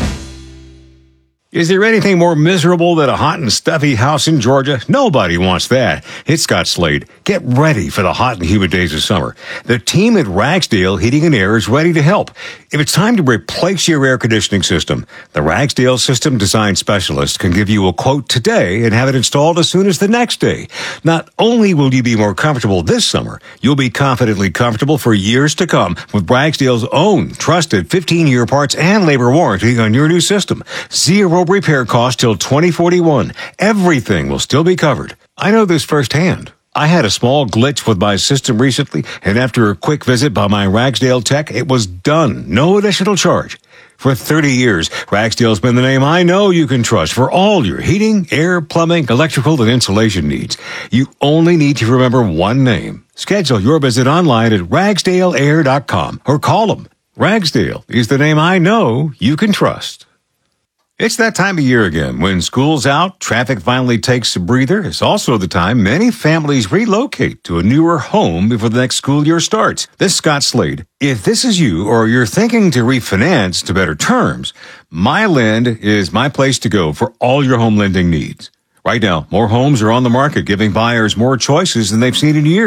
Speaker 9: Is there anything more miserable than a hot and stuffy house in Georgia? Nobody wants that. It's Scott Slade. Get ready for the hot and humid days of summer. The team at Ragsdale Heating and Air is ready to help. If it's time to replace your air conditioning system, the Ragsdale System Design Specialist can give you a quote today and have it installed as soon as the next day. Not only will you be more comfortable this summer, you'll be confidently comfortable for years to come with Ragsdale's own trusted fifteen-year parts and labor warranty on your new system. Zero repair cost till twenty forty-one. Everything will still be covered. I know this firsthand. I had a small glitch with my system recently, and after a quick visit by my Ragsdale tech, it was done. No additional charge. For thirty years, Ragsdale's been the name I know you can trust for all your heating, air, plumbing, electrical, and insulation needs. You only need to remember one name. Schedule your visit online at ragsdale air dot com or call them. Ragsdale is the name I know you can trust. It's that time of year again. When school's out, traffic finally takes a breather. It's also the time many families relocate to a newer home before the next school year starts. This is Scott Slade. If this is you or you're thinking to refinance to better terms, MyLend is my place to go for all your home lending needs. Right now, more homes are on the market, giving buyers more choices than they've seen in years.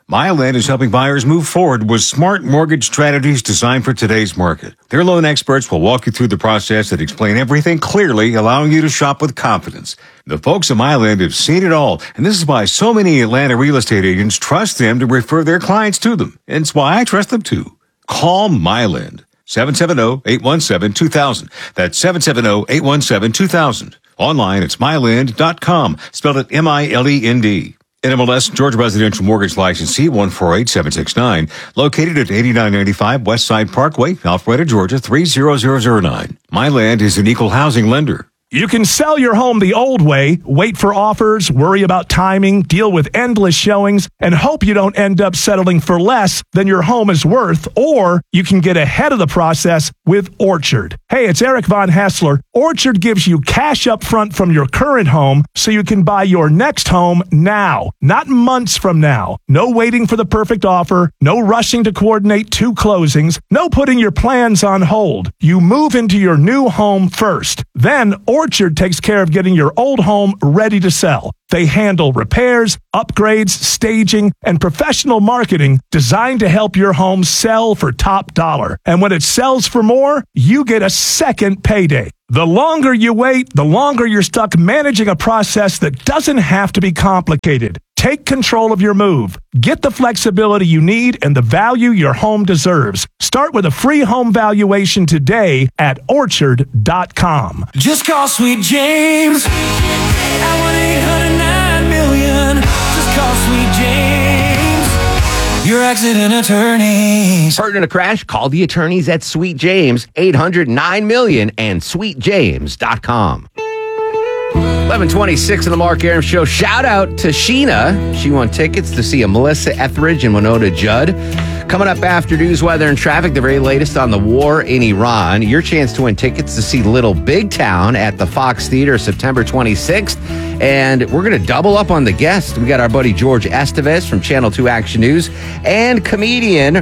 Speaker 9: MyLand is helping buyers move forward with smart mortgage strategies designed for today's market. Their loan experts will walk you through the process and explain everything clearly, allowing you to shop with confidence. The folks at MyLand have seen it all, and this is why so many Atlanta real estate agents trust them to refer their clients to them. And it's why I trust them too. Call MyLand. seven seven zero, eight one seven, two thousand. That's seven seven zero, eight one seven, two thousand. Online, it's myland dot com. Spelled it M I L E N D. N M L S Georgia Residential Mortgage Licensee one four eight seven six nine, located at eighty-nine ninety-five West Side Parkway, Alpharetta, Georgia three zero zero zero nine. MyLand is an equal housing lender.
Speaker 10: You can sell your home the old way, wait for offers, worry about timing, deal with endless showings, and hope you don't end up settling for less than your home is worth, or you can get ahead of the process with Orchard. Hey, it's Eric Von Hassler. Orchard gives you cash up front from your current home so you can buy your next home now, not months from now. No waiting for the perfect offer, no rushing to coordinate two closings, no putting your plans on hold. You move into your new home first. Then Orchard takes care of getting your old home ready to sell. They handle repairs, upgrades, staging, and professional marketing designed to help your home sell for top dollar. And when it sells for more, you get a second payday. The longer you wait, the longer you're stuck managing a process that doesn't have to be complicated. Take control of your move. Get the flexibility you need and the value your home deserves. Start with a free home valuation today at orchard dot com.
Speaker 26: Just call Sweet James at one eight hundred nine million. Just call Sweet James, your accident attorneys.
Speaker 3: Hurt in a crash? Call the attorneys at Sweet James, eight hundred nine million and sweet james dot com. eleven twenty-six in the Mark Aram Show. Shout out to Sheena. She won tickets to see a Melissa Etheridge and Winona Judd. Coming up after news, weather, and traffic, the very latest on the war in Iran. Your chance to win tickets to see Little Big Town at the Fox Theater September twenty-sixth. And we're going to double up on the guest. We got our buddy George Estevez from Channel two Action News and comedian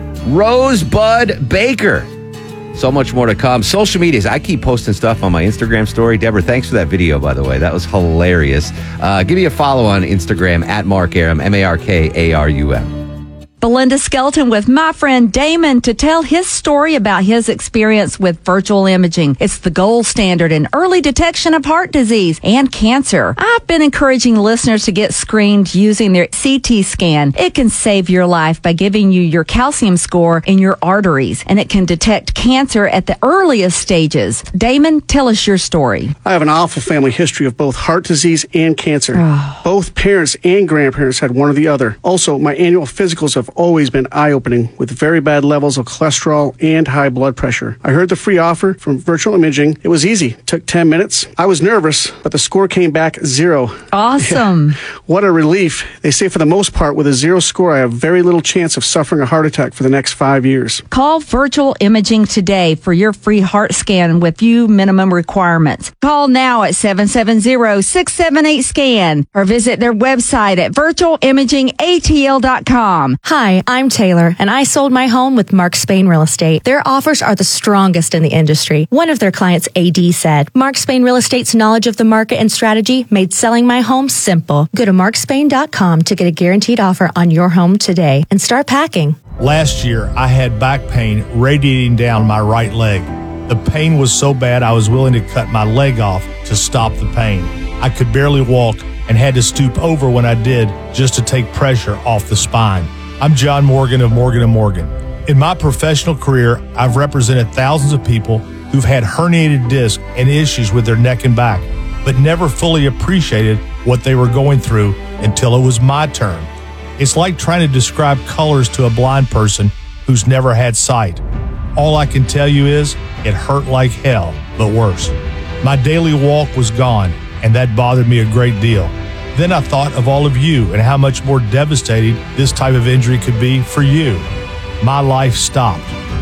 Speaker 3: Rosebud Baker. So much more to come. Social medias. I keep posting stuff on my Instagram story. Deborah, thanks for that video, by the way. That was hilarious. Uh, give me a follow on Instagram at Mark Arum, M A R K A R U M.
Speaker 11: Belinda Skelton with my friend Damon to tell his story about his experience with virtual imaging. It's the gold standard in early detection of heart disease and cancer. I've been encouraging listeners to get screened using their C T scan. It can save your life by giving you your calcium score in your arteries, and it can detect cancer at the earliest stages. Damon, tell us your story.
Speaker 12: I have an awful family history of both heart disease and cancer. Both parents and grandparents had one or the other. Also, my annual physicals have always been eye-opening with very bad levels of cholesterol and high blood pressure. I heard the free offer from Virtual Imaging. It was easy. Took ten minutes. I was nervous, but the score came back zero.
Speaker 11: Awesome.
Speaker 12: Yeah. What a relief. They say for the most part, with a zero score, I have very little chance of suffering a heart attack for the next five years.
Speaker 11: Call Virtual Imaging today for your free heart scan with few minimum requirements. Call now at seven seven zero, six seven eight, SCAN or visit their website at virtual imaging A T L dot com.
Speaker 13: Hi, I'm Taylor, and I sold my home with Mark Spain Real Estate. Their offers are the strongest in the industry. One of their clients, A D, said, Mark Spain Real Estate's knowledge of the market and strategy made selling my home simple. Go to mark spain dot com to get a guaranteed offer on your home today and start packing.
Speaker 14: Last year, I had back pain radiating down my right leg. The pain was so bad I was willing to cut my leg off to stop the pain. I could barely walk and had to stoop over when I did just to take pressure off the spine. I'm John Morgan of Morgan and Morgan. In my professional career, I've represented thousands of people who've had herniated discs and issues with their neck and back, but never fully appreciated what they were going through until it was my turn. It's like trying to describe colors to a blind person who's never had sight. All I can tell you is it hurt like hell, but worse. My daily walk was gone, and that bothered me a great deal. Then I thought of all of you and how much more devastating this type of injury could be for you. My life stopped.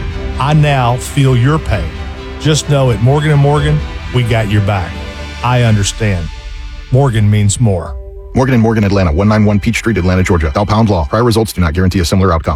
Speaker 14: I now feel your pain. Just know at Morgan and Morgan, we got your back. I understand. Morgan means more.
Speaker 15: Morgan and Morgan, Atlanta, one ninety-one Peach Street, Atlanta, Georgia. Dial pound law. Prior results do not guarantee a similar outcome.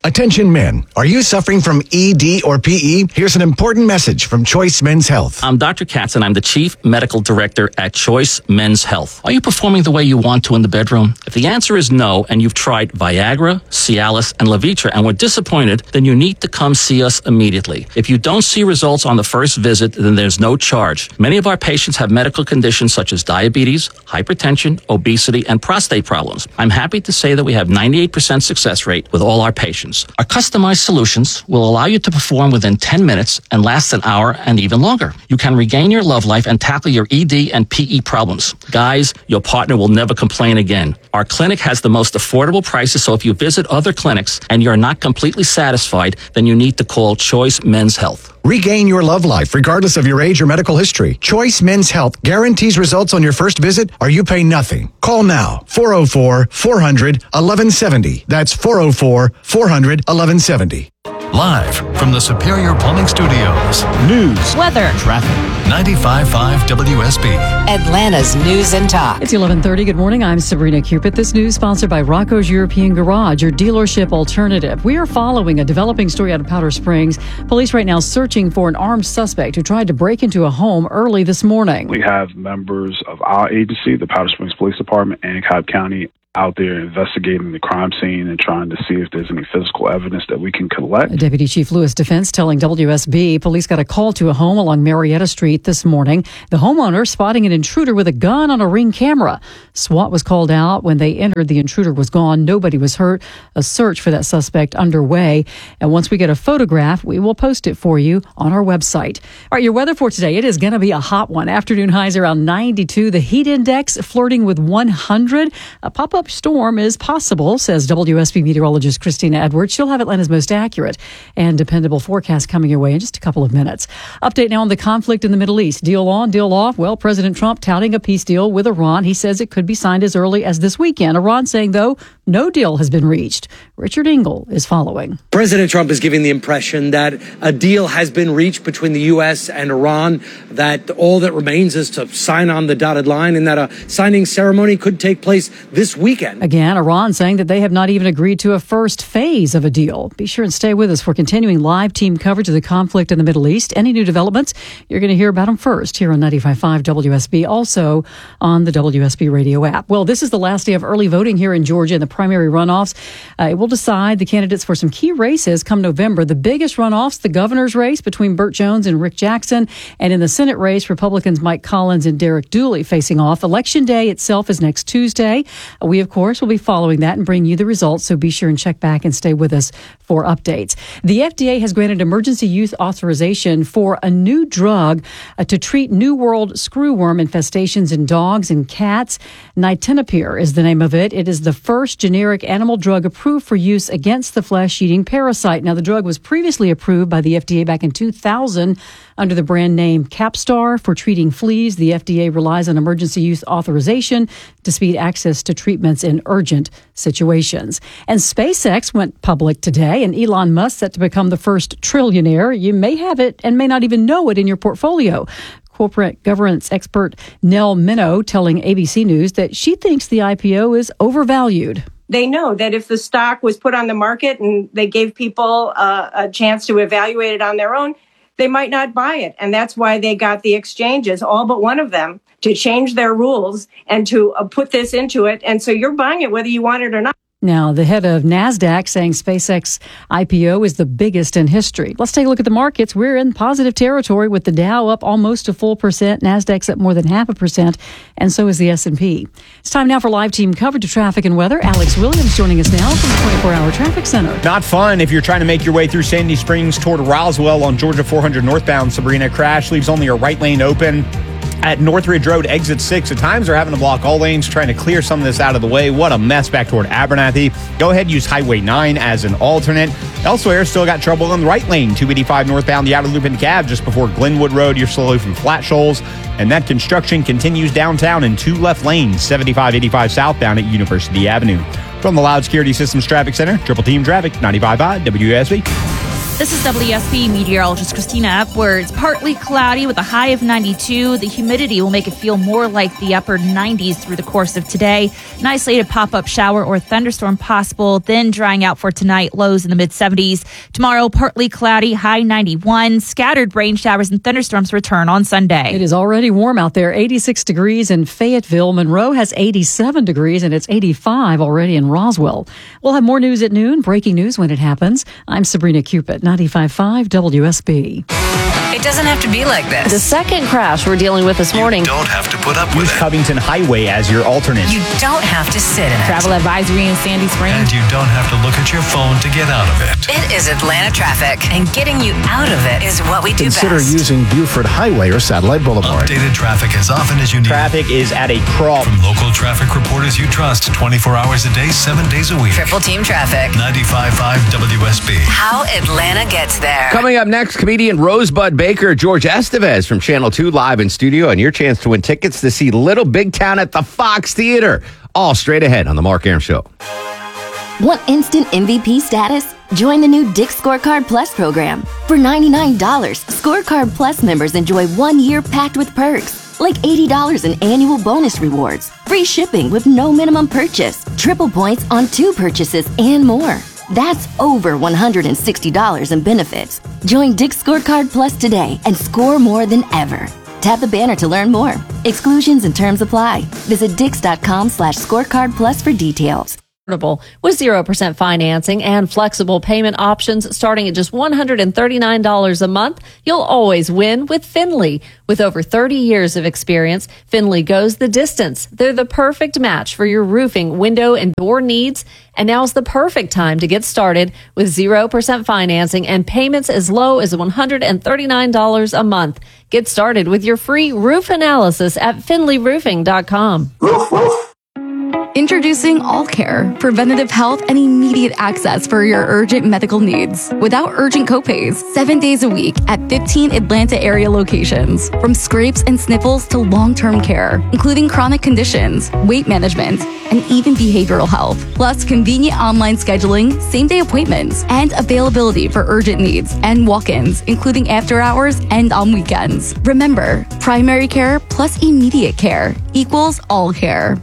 Speaker 15: Attention men, are you suffering from E D or P E? Here's an important message from Choice Men's Health.
Speaker 16: I'm Doctor Katz, and I'm the Chief Medical Director at Choice Men's Health. Are you performing the way you want to in the bedroom? If the answer is no, and you've tried Viagra, Cialis, and Levitra and were disappointed, then you need to come see us immediately. If you don't see results on the first visit, then there's no charge. Many of our patients have medical conditions such as diabetes, hypertension, obesity, and prostate problems. I'm happy to say that we have ninety-eight percent success rate with all our patients. Our customized solutions will allow you to perform within ten minutes and last an hour and even longer. You can regain your love life and tackle your E D and P E problems. Guys, your partner will never complain again. Our clinic has the most affordable prices, so if you visit other clinics and you're not completely satisfied, then you need to call Choice Men's Health.
Speaker 15: Regain your love life regardless of your age or medical history. Choice Men's Health guarantees results on your first visit or you pay nothing. Call now, four oh four, four hundred, eleven seventy. That's four oh four, four hundred, eleven seventy.
Speaker 17: Live from the Superior Plumbing Studios.
Speaker 15: News,
Speaker 25: weather,
Speaker 17: traffic. ninety-five point five W S B.
Speaker 18: Atlanta's News and Talk.
Speaker 20: It's eleven thirty. Good morning. I'm Sabrina Cupid. This news sponsored by Rocco's European Garage, your dealership alternative. We are following a developing story out of Powder Springs. Police right now searching for an armed suspect who tried to break into a home early this morning.
Speaker 19: We have members of our agency, the Powder Springs Police Department, and Cobb County out there investigating the crime scene and trying to see if there's any physical evidence that we can collect.
Speaker 20: Deputy Chief Lewis Defense telling W S B police got a call to a home along Marietta Street this morning. The homeowner spotting an intruder with a gun on a Ring camera. SWAT was called out. When they entered, the intruder was gone. Nobody was hurt. A search for that suspect underway. And once we get a photograph, we will post it for you on our website. All right, your weather for today, it is going to be a hot one. Afternoon highs around ninety-two. The heat index flirting with one hundred. A pop-up storm is possible, says W S B meteorologist Christina Edwards. She'll have Atlanta's most accurate and dependable forecast coming your way in just a couple of minutes. Update now on the conflict in the Middle East. Deal on, deal off. Well, President Trump touting a peace deal with Iran. He says it could be signed as early as this weekend. Iran saying, though, no deal has been reached. Richard Engel is following.
Speaker 23: President Trump is giving the impression that a deal has been reached between the U S and Iran, that all that remains is to sign on the dotted line, and that a signing ceremony could take place this weekend.
Speaker 20: Again, Iran saying that they have not even agreed to a first phase of a deal. Be sure and stay with us for continuing live team coverage of the conflict in the Middle East. Any new developments, you're going to hear about them first here on ninety-five point five W S B, also on the W S B radio app. Well, this is the last day of early voting here in Georgia in the primary runoffs. Uh, it will decide the candidates for some key races come November. The biggest runoffs, the governor's race between Burt Jones and Rick Jackson, and in the Senate race, Republicans Mike Collins and Derek Dooley facing off. Election day itself is next Tuesday. Uh, we, of course, will be following that and bring you the results, so be sure and check back and stay with us for updates. The F D A has granted emergency use authorization for a new drug uh, to treat New World screwworm infestations in dogs and cats. Nitenopir is the name of it. It is the first generic animal drug approved for use against the flesh-eating parasite. Now, the drug was previously approved by the F D A back in two thousand under the brand name Capstar for treating fleas. The F D A relies on emergency use authorization to speed access to treatments in urgent situations. And SpaceX went public today, and Elon Musk set to become the first trillionaire. You may have it and may not even know it in your portfolio. Corporate governance expert Nell Minow telling A B C News that she thinks the I P O is overvalued.
Speaker 22: They know that if the stock was put on the market and they gave people uh, a chance to evaluate it on their own, they might not buy it. And that's why they got the exchanges, all but one of them, to change their rules and to uh, put this into it. And so you're buying it whether you want it or not.
Speaker 20: Now, the head of NASDAQ saying SpaceX I P O is the biggest in history. Let's take a look at the markets. We're in positive territory with the Dow up almost a full percent. NASDAQ's up more than half a percent, and so is the S and P. It's time now for live team coverage of traffic and weather. Alex Williams joining us now from the twenty-four hour Traffic Center.
Speaker 24: Not fun if you're trying to make your way through Sandy Springs toward Roswell on Georgia four hundred northbound. Sabrina, crash leaves only a right lane open at Northridge Road, exit six. At times, they're having to block all lanes, trying to clear some of this out of the way. What a mess back toward Abernathy. Go ahead, use Highway nine as an alternate. Elsewhere, still got trouble on the right lane, two eighty-five northbound, the outer loop in Cab, just before Glenwood Road. You're slowly from Flat Shoals. And that construction continues downtown in two left lanes, seventy-five eighty-five southbound at University Avenue. From the Loud Security Systems Traffic Center, Triple Team Traffic, ninety-five point five W S B.
Speaker 25: This is W S B meteorologist Christina Upwards. Partly cloudy with a high of ninety-two. The humidity will make it feel more like the upper nineties through the course of today. An isolated pop-up shower or thunderstorm possible, then drying out for tonight, lows in the mid-seventies. Tomorrow, partly cloudy, high ninety-one. Scattered rain showers and thunderstorms return on Sunday.
Speaker 20: It is already warm out there, eighty-six degrees in Fayetteville. Monroe has eighty-seven degrees, and it's eighty-five already in Roswell. We'll have more news at noon, breaking news when it happens. I'm Sabrina Cupid, ninety-five point five W S B.
Speaker 18: It doesn't have to be like this.
Speaker 1: The second crash we're dealing with this morning.
Speaker 17: Don't have to put up with
Speaker 24: Use
Speaker 17: it.
Speaker 24: Covington Highway as your alternate.
Speaker 18: You don't have to sit in it.
Speaker 25: Travel advisory in Sandy Springs.
Speaker 17: And you don't have to look at your phone to get out of it.
Speaker 18: It is Atlanta traffic, and getting you out of it is what we do
Speaker 15: Consider
Speaker 18: best.
Speaker 15: using Buford Highway or Satellite Boulevard.
Speaker 17: Updated traffic as often as you need.
Speaker 24: Traffic is at a crawl.
Speaker 17: From local traffic reporters you trust twenty-four hours a day, seven days a week.
Speaker 18: Triple team traffic.
Speaker 17: ninety-five point five W S B.
Speaker 18: How Atlanta gets there.
Speaker 3: Coming up next, comedian Rosebud Baker, George Estevez from Channel two live in studio, and your chance to win tickets to see Little Big Town at the Fox Theater. All straight ahead on The Mark Arum Show.
Speaker 2: Want instant M V P status? Join the new Dick's Scorecard Plus program. For ninety-nine dollars, Scorecard Plus members enjoy one year packed with perks, like eighty dollars in annual bonus rewards, free shipping with no minimum purchase, triple points on two purchases, and more. That's over one hundred sixty dollars in benefits. Join Dick's Scorecard Plus today and score more than ever. Tap the banner to learn more. Exclusions and terms apply. Visit dix.com slash scorecard plus for details.
Speaker 1: With zero percent financing and flexible payment options starting at just one hundred thirty-nine dollars a month, you'll always win with Finley. With over thirty years of experience, Finley goes the distance. They're the perfect match for your roofing, window, and door needs. And now's the perfect time to get started with zero percent financing and payments as low as one hundred thirty-nine dollars a month. Get started with your free roof analysis at finley roofing dot com.
Speaker 4: Introducing All Care, preventative health and immediate access for your urgent medical needs without urgent copays, seven days a week at fifteen Atlanta area locations. From scrapes and sniffles to long-term care, including chronic conditions, weight management, and even behavioral health. Plus convenient online scheduling, same-day appointments, and availability for urgent needs and walk-ins, including after hours and on weekends. Remember, primary care plus immediate care equals All Care.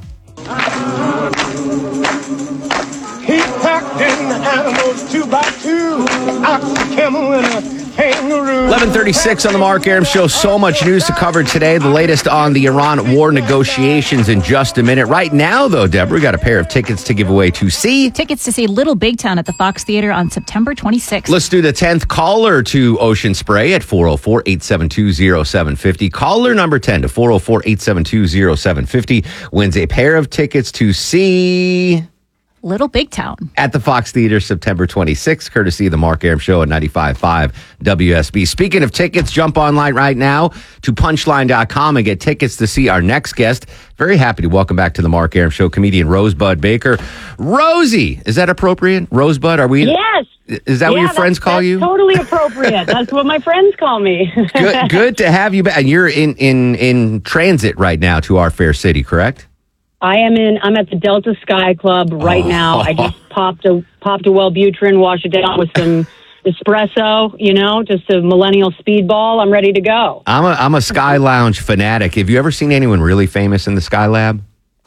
Speaker 5: He packed in the animals two by two, ox, a camel, and a kangaroo.
Speaker 3: eleven thirty-six on the Mark Arum Show. So much news to cover today. The latest on the Iran war negotiations in just a minute. Right now, though, Deborah, we got a pair of tickets to give away to see.
Speaker 25: Tickets to see Little Big Town at the Fox Theater on September twenty-sixth.
Speaker 3: Let's do the tenth caller to Ocean Spray at four oh four, eight seven two, oh seven five oh. Caller number ten to four oh four, eight seven two, oh seven five oh wins a pair of tickets to see
Speaker 25: Little Big Town
Speaker 3: at the Fox Theater September twenty-sixth, courtesy of the Mark Arum Show at ninety-five point five W S B. Speaking of tickets, jump online right now to punchline dot com and get tickets to see our next guest. Very happy to welcome back to the Mark Arum Show comedian Rosebud Baker. Rosie, is that appropriate? Rosebud, are we?
Speaker 6: Yes.
Speaker 3: Is that
Speaker 6: yeah,
Speaker 3: what your friends
Speaker 6: that's,
Speaker 3: call
Speaker 6: that's
Speaker 3: you?
Speaker 6: Totally appropriate. That's what my friends call me.
Speaker 3: good, good to have you back. And you're in, in, in transit right now to our fair city, correct?
Speaker 6: I am in. I'm at the Delta Sky Club right
Speaker 3: Oh.
Speaker 6: now. I just popped a popped a Wellbutrin, washed it down with some espresso. You know, just a millennial speedball. I'm ready to go.
Speaker 3: I'm a I'm a Sky Lounge fanatic. Have you ever seen anyone really famous in the Sky Lab?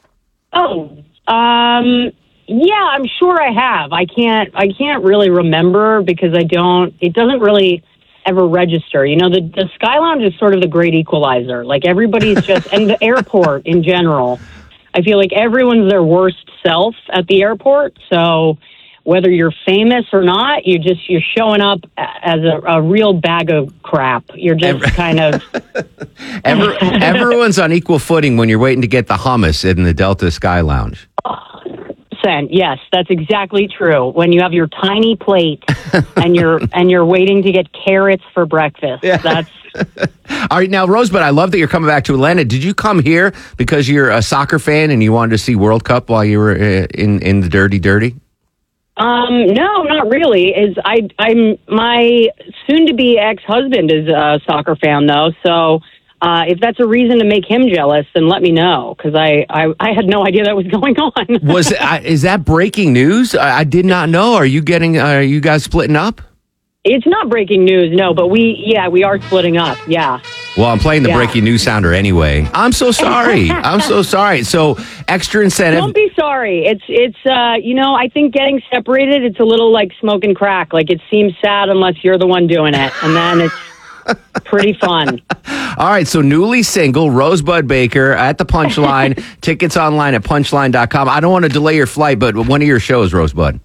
Speaker 6: Oh, um, yeah, I'm sure I have. I can't. I can't really remember because I don't. It doesn't really ever register. You know, the the Sky Lounge is sort of the great equalizer. Like everybody's just, and the airport in general. I feel like everyone's their worst self at the airport. So whether you're famous or not, you just you're showing up as a, a real bag of crap. You're just kind of
Speaker 3: Every, everyone's on equal footing when you're waiting to get the hummus in the Delta Sky Lounge.
Speaker 6: Sen, yes, that's exactly true. When you have your tiny plate and you're and you're waiting to get carrots for breakfast.
Speaker 3: Yeah.
Speaker 6: That's
Speaker 3: All right, now, Rosebud, I love that you're coming back to Atlanta. Did you come here because you're a soccer fan and you wanted to see World Cup while you were uh, in, in the Dirty Dirty?
Speaker 6: Um, no, not really. Is I, I'm my soon-to-be ex-husband is a soccer fan, though. So uh, if that's a reason to make him jealous, then let me know because I, I, I had no idea that was going on.
Speaker 3: Was it, I, is that breaking news? I, I did not know. Are you getting? Uh, are you guys splitting up?
Speaker 6: It's not breaking news, no, but we, yeah, we are splitting up. Yeah.
Speaker 3: Well, I'm playing the
Speaker 6: Yeah.
Speaker 3: breaking news sounder anyway. I'm so sorry. I'm so sorry. So extra incentive.
Speaker 6: Don't be sorry. It's, it's, uh, you know, I think getting separated, it's a little like smoking crack. Like it seems sad unless you're the one doing it. And then it's pretty fun.
Speaker 3: All right. So newly single, Rosebud Baker at the Punchline. Tickets online at punchline dot com. I don't want to delay your flight, but one of your shows, Rosebud.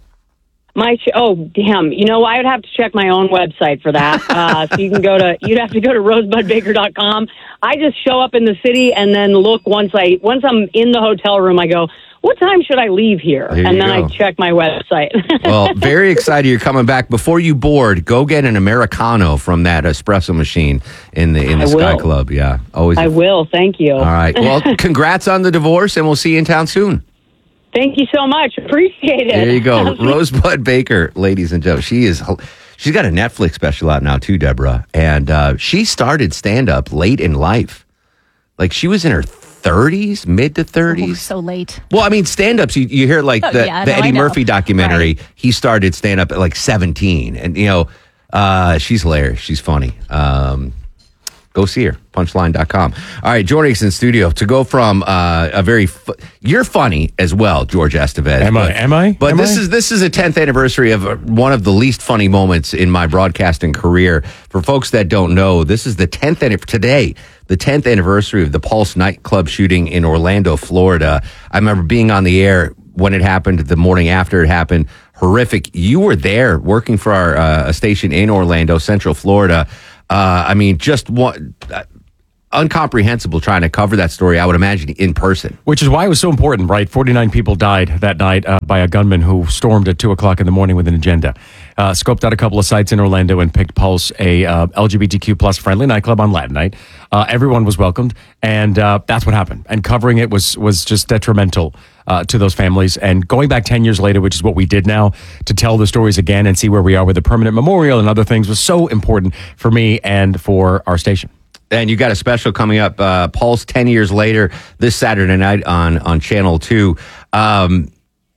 Speaker 6: My sh- oh damn! You know I would have to check my own website for that. Uh, so you can go to you'd have to go to rosebud baker dot com. I just show up in the city and then look once I once I'm in the hotel room. I go, what time should I leave here?
Speaker 3: There
Speaker 6: and
Speaker 3: you
Speaker 6: then
Speaker 3: go.
Speaker 6: I check my website.
Speaker 3: Well, very excited you're coming back. Before you board, go get an Americano from that espresso machine in the in the
Speaker 6: I
Speaker 3: Sky
Speaker 6: will.
Speaker 3: Club. Yeah, always.
Speaker 6: I will. Thank you.
Speaker 3: All right. Well, congrats on the divorce, and we'll see you in town soon.
Speaker 6: Thank you so much. Appreciate it.
Speaker 3: There you go. Rosebud Baker, ladies and gentlemen. She is, she's got a Netflix special out now too, Deborah. And uh, she started stand-up late in life. Like she was in her thirties, mid to thirties.
Speaker 7: So late.
Speaker 3: Well, I mean, stand-ups, you, you hear like
Speaker 7: Oh,
Speaker 3: the,
Speaker 7: yeah,
Speaker 3: the
Speaker 7: no, I
Speaker 3: Eddie
Speaker 7: know.
Speaker 3: Murphy documentary. He started stand-up at like seventeen. And, you know, uh, she's hilarious. She's funny. Um, go see her. punchline dot com. All right, joining us in studio to go from uh, a very fu- you're funny as well, George Estevez.
Speaker 8: Am I?
Speaker 3: but-
Speaker 8: Am I?
Speaker 3: But
Speaker 8: Am
Speaker 3: this
Speaker 8: I?
Speaker 3: is this is a tenth anniversary of uh, one of the least funny moments in my broadcasting career. For folks that don't know, this is the tenth an- today, the tenth anniversary of the Pulse nightclub shooting in Orlando, Florida. I remember being on the air when it happened, the morning after it happened. Horrific. You were there working for our uh, a station in Orlando, Central Florida. Uh, I mean, just one. Uh, Uncomprehensible trying to cover that story, I would imagine, in person.
Speaker 8: Which is why it was so important, right? forty-nine people died that night uh, by a gunman who stormed at two o'clock in the morning with an agenda. Uh, scoped out a couple of sites in Orlando and picked Pulse, a uh, L G B T Q plus friendly nightclub on Latin night. Uh, everyone was welcomed, and uh, that's what happened. And covering it was was just detrimental uh, to those families. And going back ten years later, which is what we did now, to tell the stories again and see where we are with the permanent memorial and other things was so important for me and for our station.
Speaker 3: And you got a special coming up, uh, Pulse ten years later, this Saturday night on, on Channel two. Um,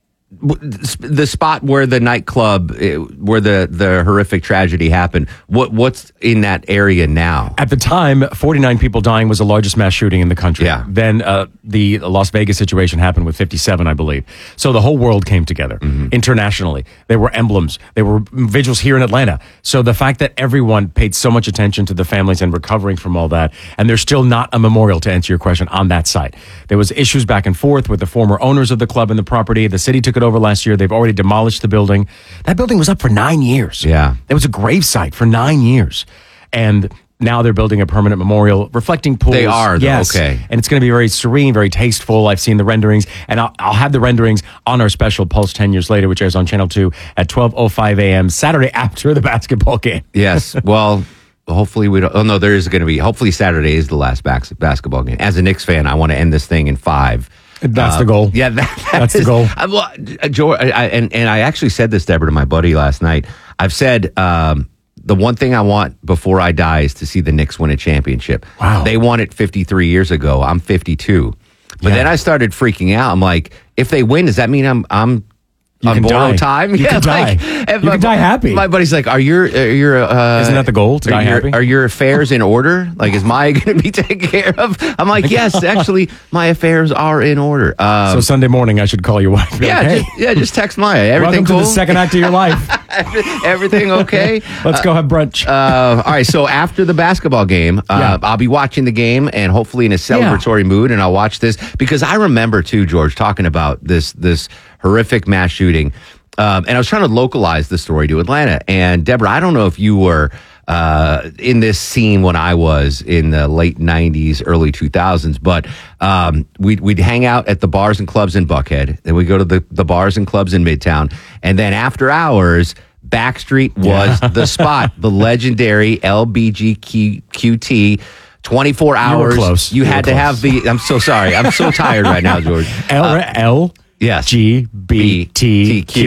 Speaker 3: w- the spot where the nightclub, eh, where the, the horrific tragedy happened, what what's in that area now?
Speaker 8: At the time, forty-nine people dying was the largest mass shooting in the country. Yeah. Then uh, the Las Vegas situation happened with fifty-seven, I believe. So the whole world came together internationally. There were emblems. There were vigils here in Atlanta. So the fact that everyone paid so much attention to the families and recovering from all that, and there's still not a memorial, to answer your question, on that site. There was issues back and forth with the former owners of the club and the property. The city took it over last year. They've already demolished the building. That building was up for nine years.
Speaker 3: Yeah.
Speaker 8: It was a gravesite for nine years. And now they're building a permanent memorial reflecting pools.
Speaker 3: They are, though,
Speaker 8: yes.
Speaker 3: okay.
Speaker 8: And it's going to be very serene, very tasteful. I've seen the renderings, and I'll, I'll have the renderings on our special Pulse ten years later, which airs on Channel two at twelve oh five a.m. Saturday after the basketball game.
Speaker 3: Yes. Well, hopefully we don't. Oh, no, there is going to be. Hopefully Saturday is the last bas- basketball game. As a Knicks fan, I want to end this thing in five.
Speaker 8: That's
Speaker 3: Uh,
Speaker 8: the goal.
Speaker 3: Yeah, that, that
Speaker 8: That's
Speaker 3: is-
Speaker 8: the goal.
Speaker 3: I, well, uh, George, I, I- and, and I actually said this, Deborah, to my buddy last night. I've said um, the one thing I want before I die is to see the Knicks win a championship. Wow. They won it fifty-three years ago. I'm fifty-two. But
Speaker 8: Yeah.
Speaker 3: then I started freaking out. I'm like, if they win, does that mean I'm I'm
Speaker 8: You
Speaker 3: on
Speaker 8: can
Speaker 3: borrowed
Speaker 8: die.
Speaker 3: time?
Speaker 8: You can die.
Speaker 3: if
Speaker 8: You
Speaker 3: my-
Speaker 8: can die happy.
Speaker 3: My buddy's like, are your are your uh,
Speaker 8: Isn't that the goal, to
Speaker 3: are
Speaker 8: die
Speaker 3: your,
Speaker 8: happy?
Speaker 3: Are your affairs in order? Like, is Maya going to be taken care of? I'm like, yes, actually, my affairs are in order. Um,
Speaker 8: So Sunday morning, I should call your wife. Be
Speaker 3: yeah,
Speaker 8: like, hey,
Speaker 3: just, yeah, just text Maya. Everything
Speaker 8: welcome
Speaker 3: cool?
Speaker 8: to the second act of your life.
Speaker 3: Everything okay?
Speaker 8: Let's go have brunch.
Speaker 3: Uh, all right, so after the basketball game, uh,
Speaker 8: Yeah.
Speaker 3: I'll be watching the game and hopefully in a celebratory mood, and I'll watch this because I remember too, George, talking about this this horrific mass shooting, um, and I was trying to localize the story to Atlanta. And Deborah, I don't know if you were uh, in this scene when I was in the late nineties, early two thousands, but um, we'd, we'd hang out at the bars and clubs in Buckhead, then we'd go to the, the bars and clubs in Midtown, and then after hours, Backstreet was
Speaker 8: Yeah.
Speaker 3: the spot, the legendary L B G Q T. twenty-four
Speaker 8: You were
Speaker 3: hours.
Speaker 8: close.
Speaker 3: You
Speaker 8: You
Speaker 3: had
Speaker 8: were
Speaker 3: to have the. I'm so sorry. I'm so tired right now, George.
Speaker 8: L
Speaker 3: Uh,
Speaker 8: L
Speaker 3: yes.
Speaker 8: G B T Q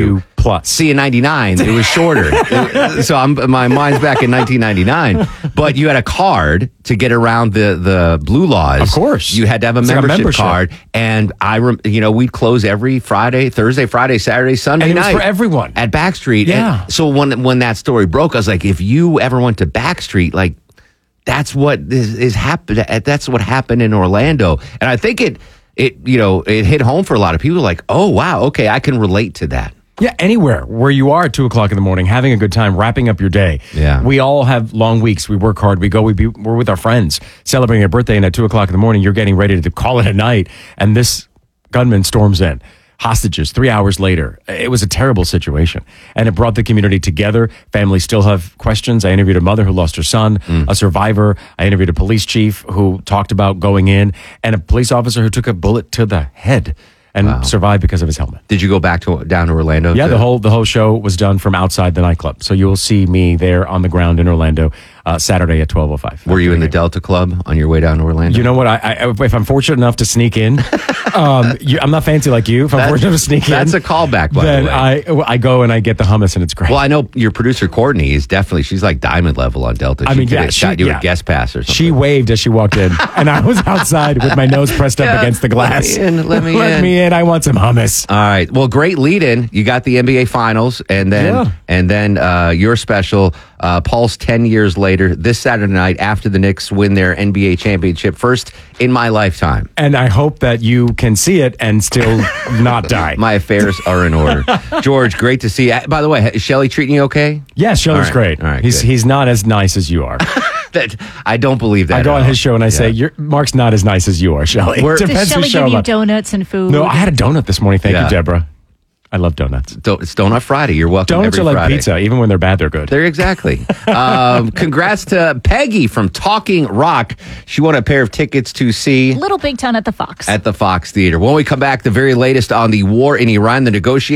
Speaker 8: plus.
Speaker 3: See, in ninety-nine, it was shorter. So I'm, my mind's back in nineteen ninety-nine. But you had a card to get around the, the blue laws.
Speaker 8: Of course.
Speaker 3: You had to have a
Speaker 8: It's like a
Speaker 3: membership,
Speaker 8: membership.
Speaker 3: card. And I, rem- you know, we'd close every Friday, Thursday, Friday, Saturday, Sunday
Speaker 8: And it was
Speaker 3: night.
Speaker 8: for everyone.
Speaker 3: At Backstreet.
Speaker 8: Yeah.
Speaker 3: And so when, when that story broke, I was like, if you ever went to Backstreet, like, that's what is, is happened. That's what happened in Orlando. And I think it, it, you know, it hit home for a lot of people like, oh, wow, okay, I can relate to that.
Speaker 8: Yeah, anywhere where you are at two o'clock in the morning, having a good time, wrapping up your day.
Speaker 3: Yeah.
Speaker 8: We all have long weeks. We work hard. We go, we be, we're with our friends celebrating a birthday, and at two o'clock in the morning, you're getting ready to call it a night. And this gunman storms in. Hostages three hours later. It was a terrible situation. And it brought the community together. Families still have questions. I interviewed a mother who lost her son,
Speaker 3: Mm.
Speaker 8: a survivor. I interviewed a police chief who talked about going in, and a police officer who took a bullet to the head and
Speaker 3: Wow.
Speaker 8: survived because of his helmet.
Speaker 3: Did you go back to down to Orlando?
Speaker 8: Yeah,
Speaker 3: to-
Speaker 8: the whole the whole show was done from outside the nightclub. So you will see me there on the ground in Orlando uh, Saturday at twelve oh five.
Speaker 3: Were you in the Delta Club on your way down to Orlando?
Speaker 8: You know what? I, I if I'm fortunate enough to sneak in, um, you, I'm not fancy like you. If I'm
Speaker 3: That-
Speaker 8: fortunate enough to sneak
Speaker 3: that's
Speaker 8: in,
Speaker 3: a callback, by
Speaker 8: then
Speaker 3: the way.
Speaker 8: I I go and I get the hummus and it's great.
Speaker 3: Well, I know your producer Courtney is definitely, she's like diamond level on Delta. She
Speaker 8: I mean,
Speaker 3: could
Speaker 8: yeah,
Speaker 3: have
Speaker 8: she-
Speaker 3: shot you
Speaker 8: yeah.
Speaker 3: a guest pass or something.
Speaker 8: She waved as she walked in, and I was outside with my nose pressed up
Speaker 3: Yeah,
Speaker 8: against the glass.
Speaker 3: let me in, let me
Speaker 8: let
Speaker 3: in.
Speaker 8: me in. I want some hummus.
Speaker 3: All right. Well, great lead in. You got the N B A Finals, and then
Speaker 8: Yeah.
Speaker 3: and then uh, your special uh, Pulse ten years later this Saturday night after the Knicks win their N B A championship, first in my lifetime.
Speaker 8: And I hope that you can see it and still not die.
Speaker 3: My affairs are in order. George, great to see you. By the way, is Shelly treating you okay?
Speaker 8: Yes, Shelly's
Speaker 3: All right,
Speaker 8: great.
Speaker 3: all right,
Speaker 8: he's
Speaker 3: good.
Speaker 8: he's not as nice as you are.
Speaker 3: That I don't believe that.
Speaker 8: I go
Speaker 3: at
Speaker 8: on
Speaker 3: all.
Speaker 8: his show and I say,
Speaker 3: Yeah.
Speaker 8: You're, Mark's not as nice as you are, Shelly.
Speaker 3: We're-
Speaker 7: Does
Speaker 8: Depends
Speaker 7: Shelly
Speaker 8: who's show
Speaker 7: give
Speaker 8: I'm
Speaker 7: you
Speaker 8: on.
Speaker 7: donuts and food?
Speaker 8: No, I had a donut this morning. Thank
Speaker 3: Yeah.
Speaker 8: you, Deborah. I love donuts.
Speaker 3: Do- It's Donut Friday. You're welcome.
Speaker 8: Donuts
Speaker 3: every
Speaker 8: are like
Speaker 3: Friday.
Speaker 8: pizza. Even when they're bad, they're good.
Speaker 3: There, exactly. um, congrats to Peggy from Talking Rock. She won a pair of tickets to see
Speaker 7: Little Big Town at the Fox.
Speaker 3: at the Fox Theater. When we come back, the very latest on the war in Iran, the negotiations.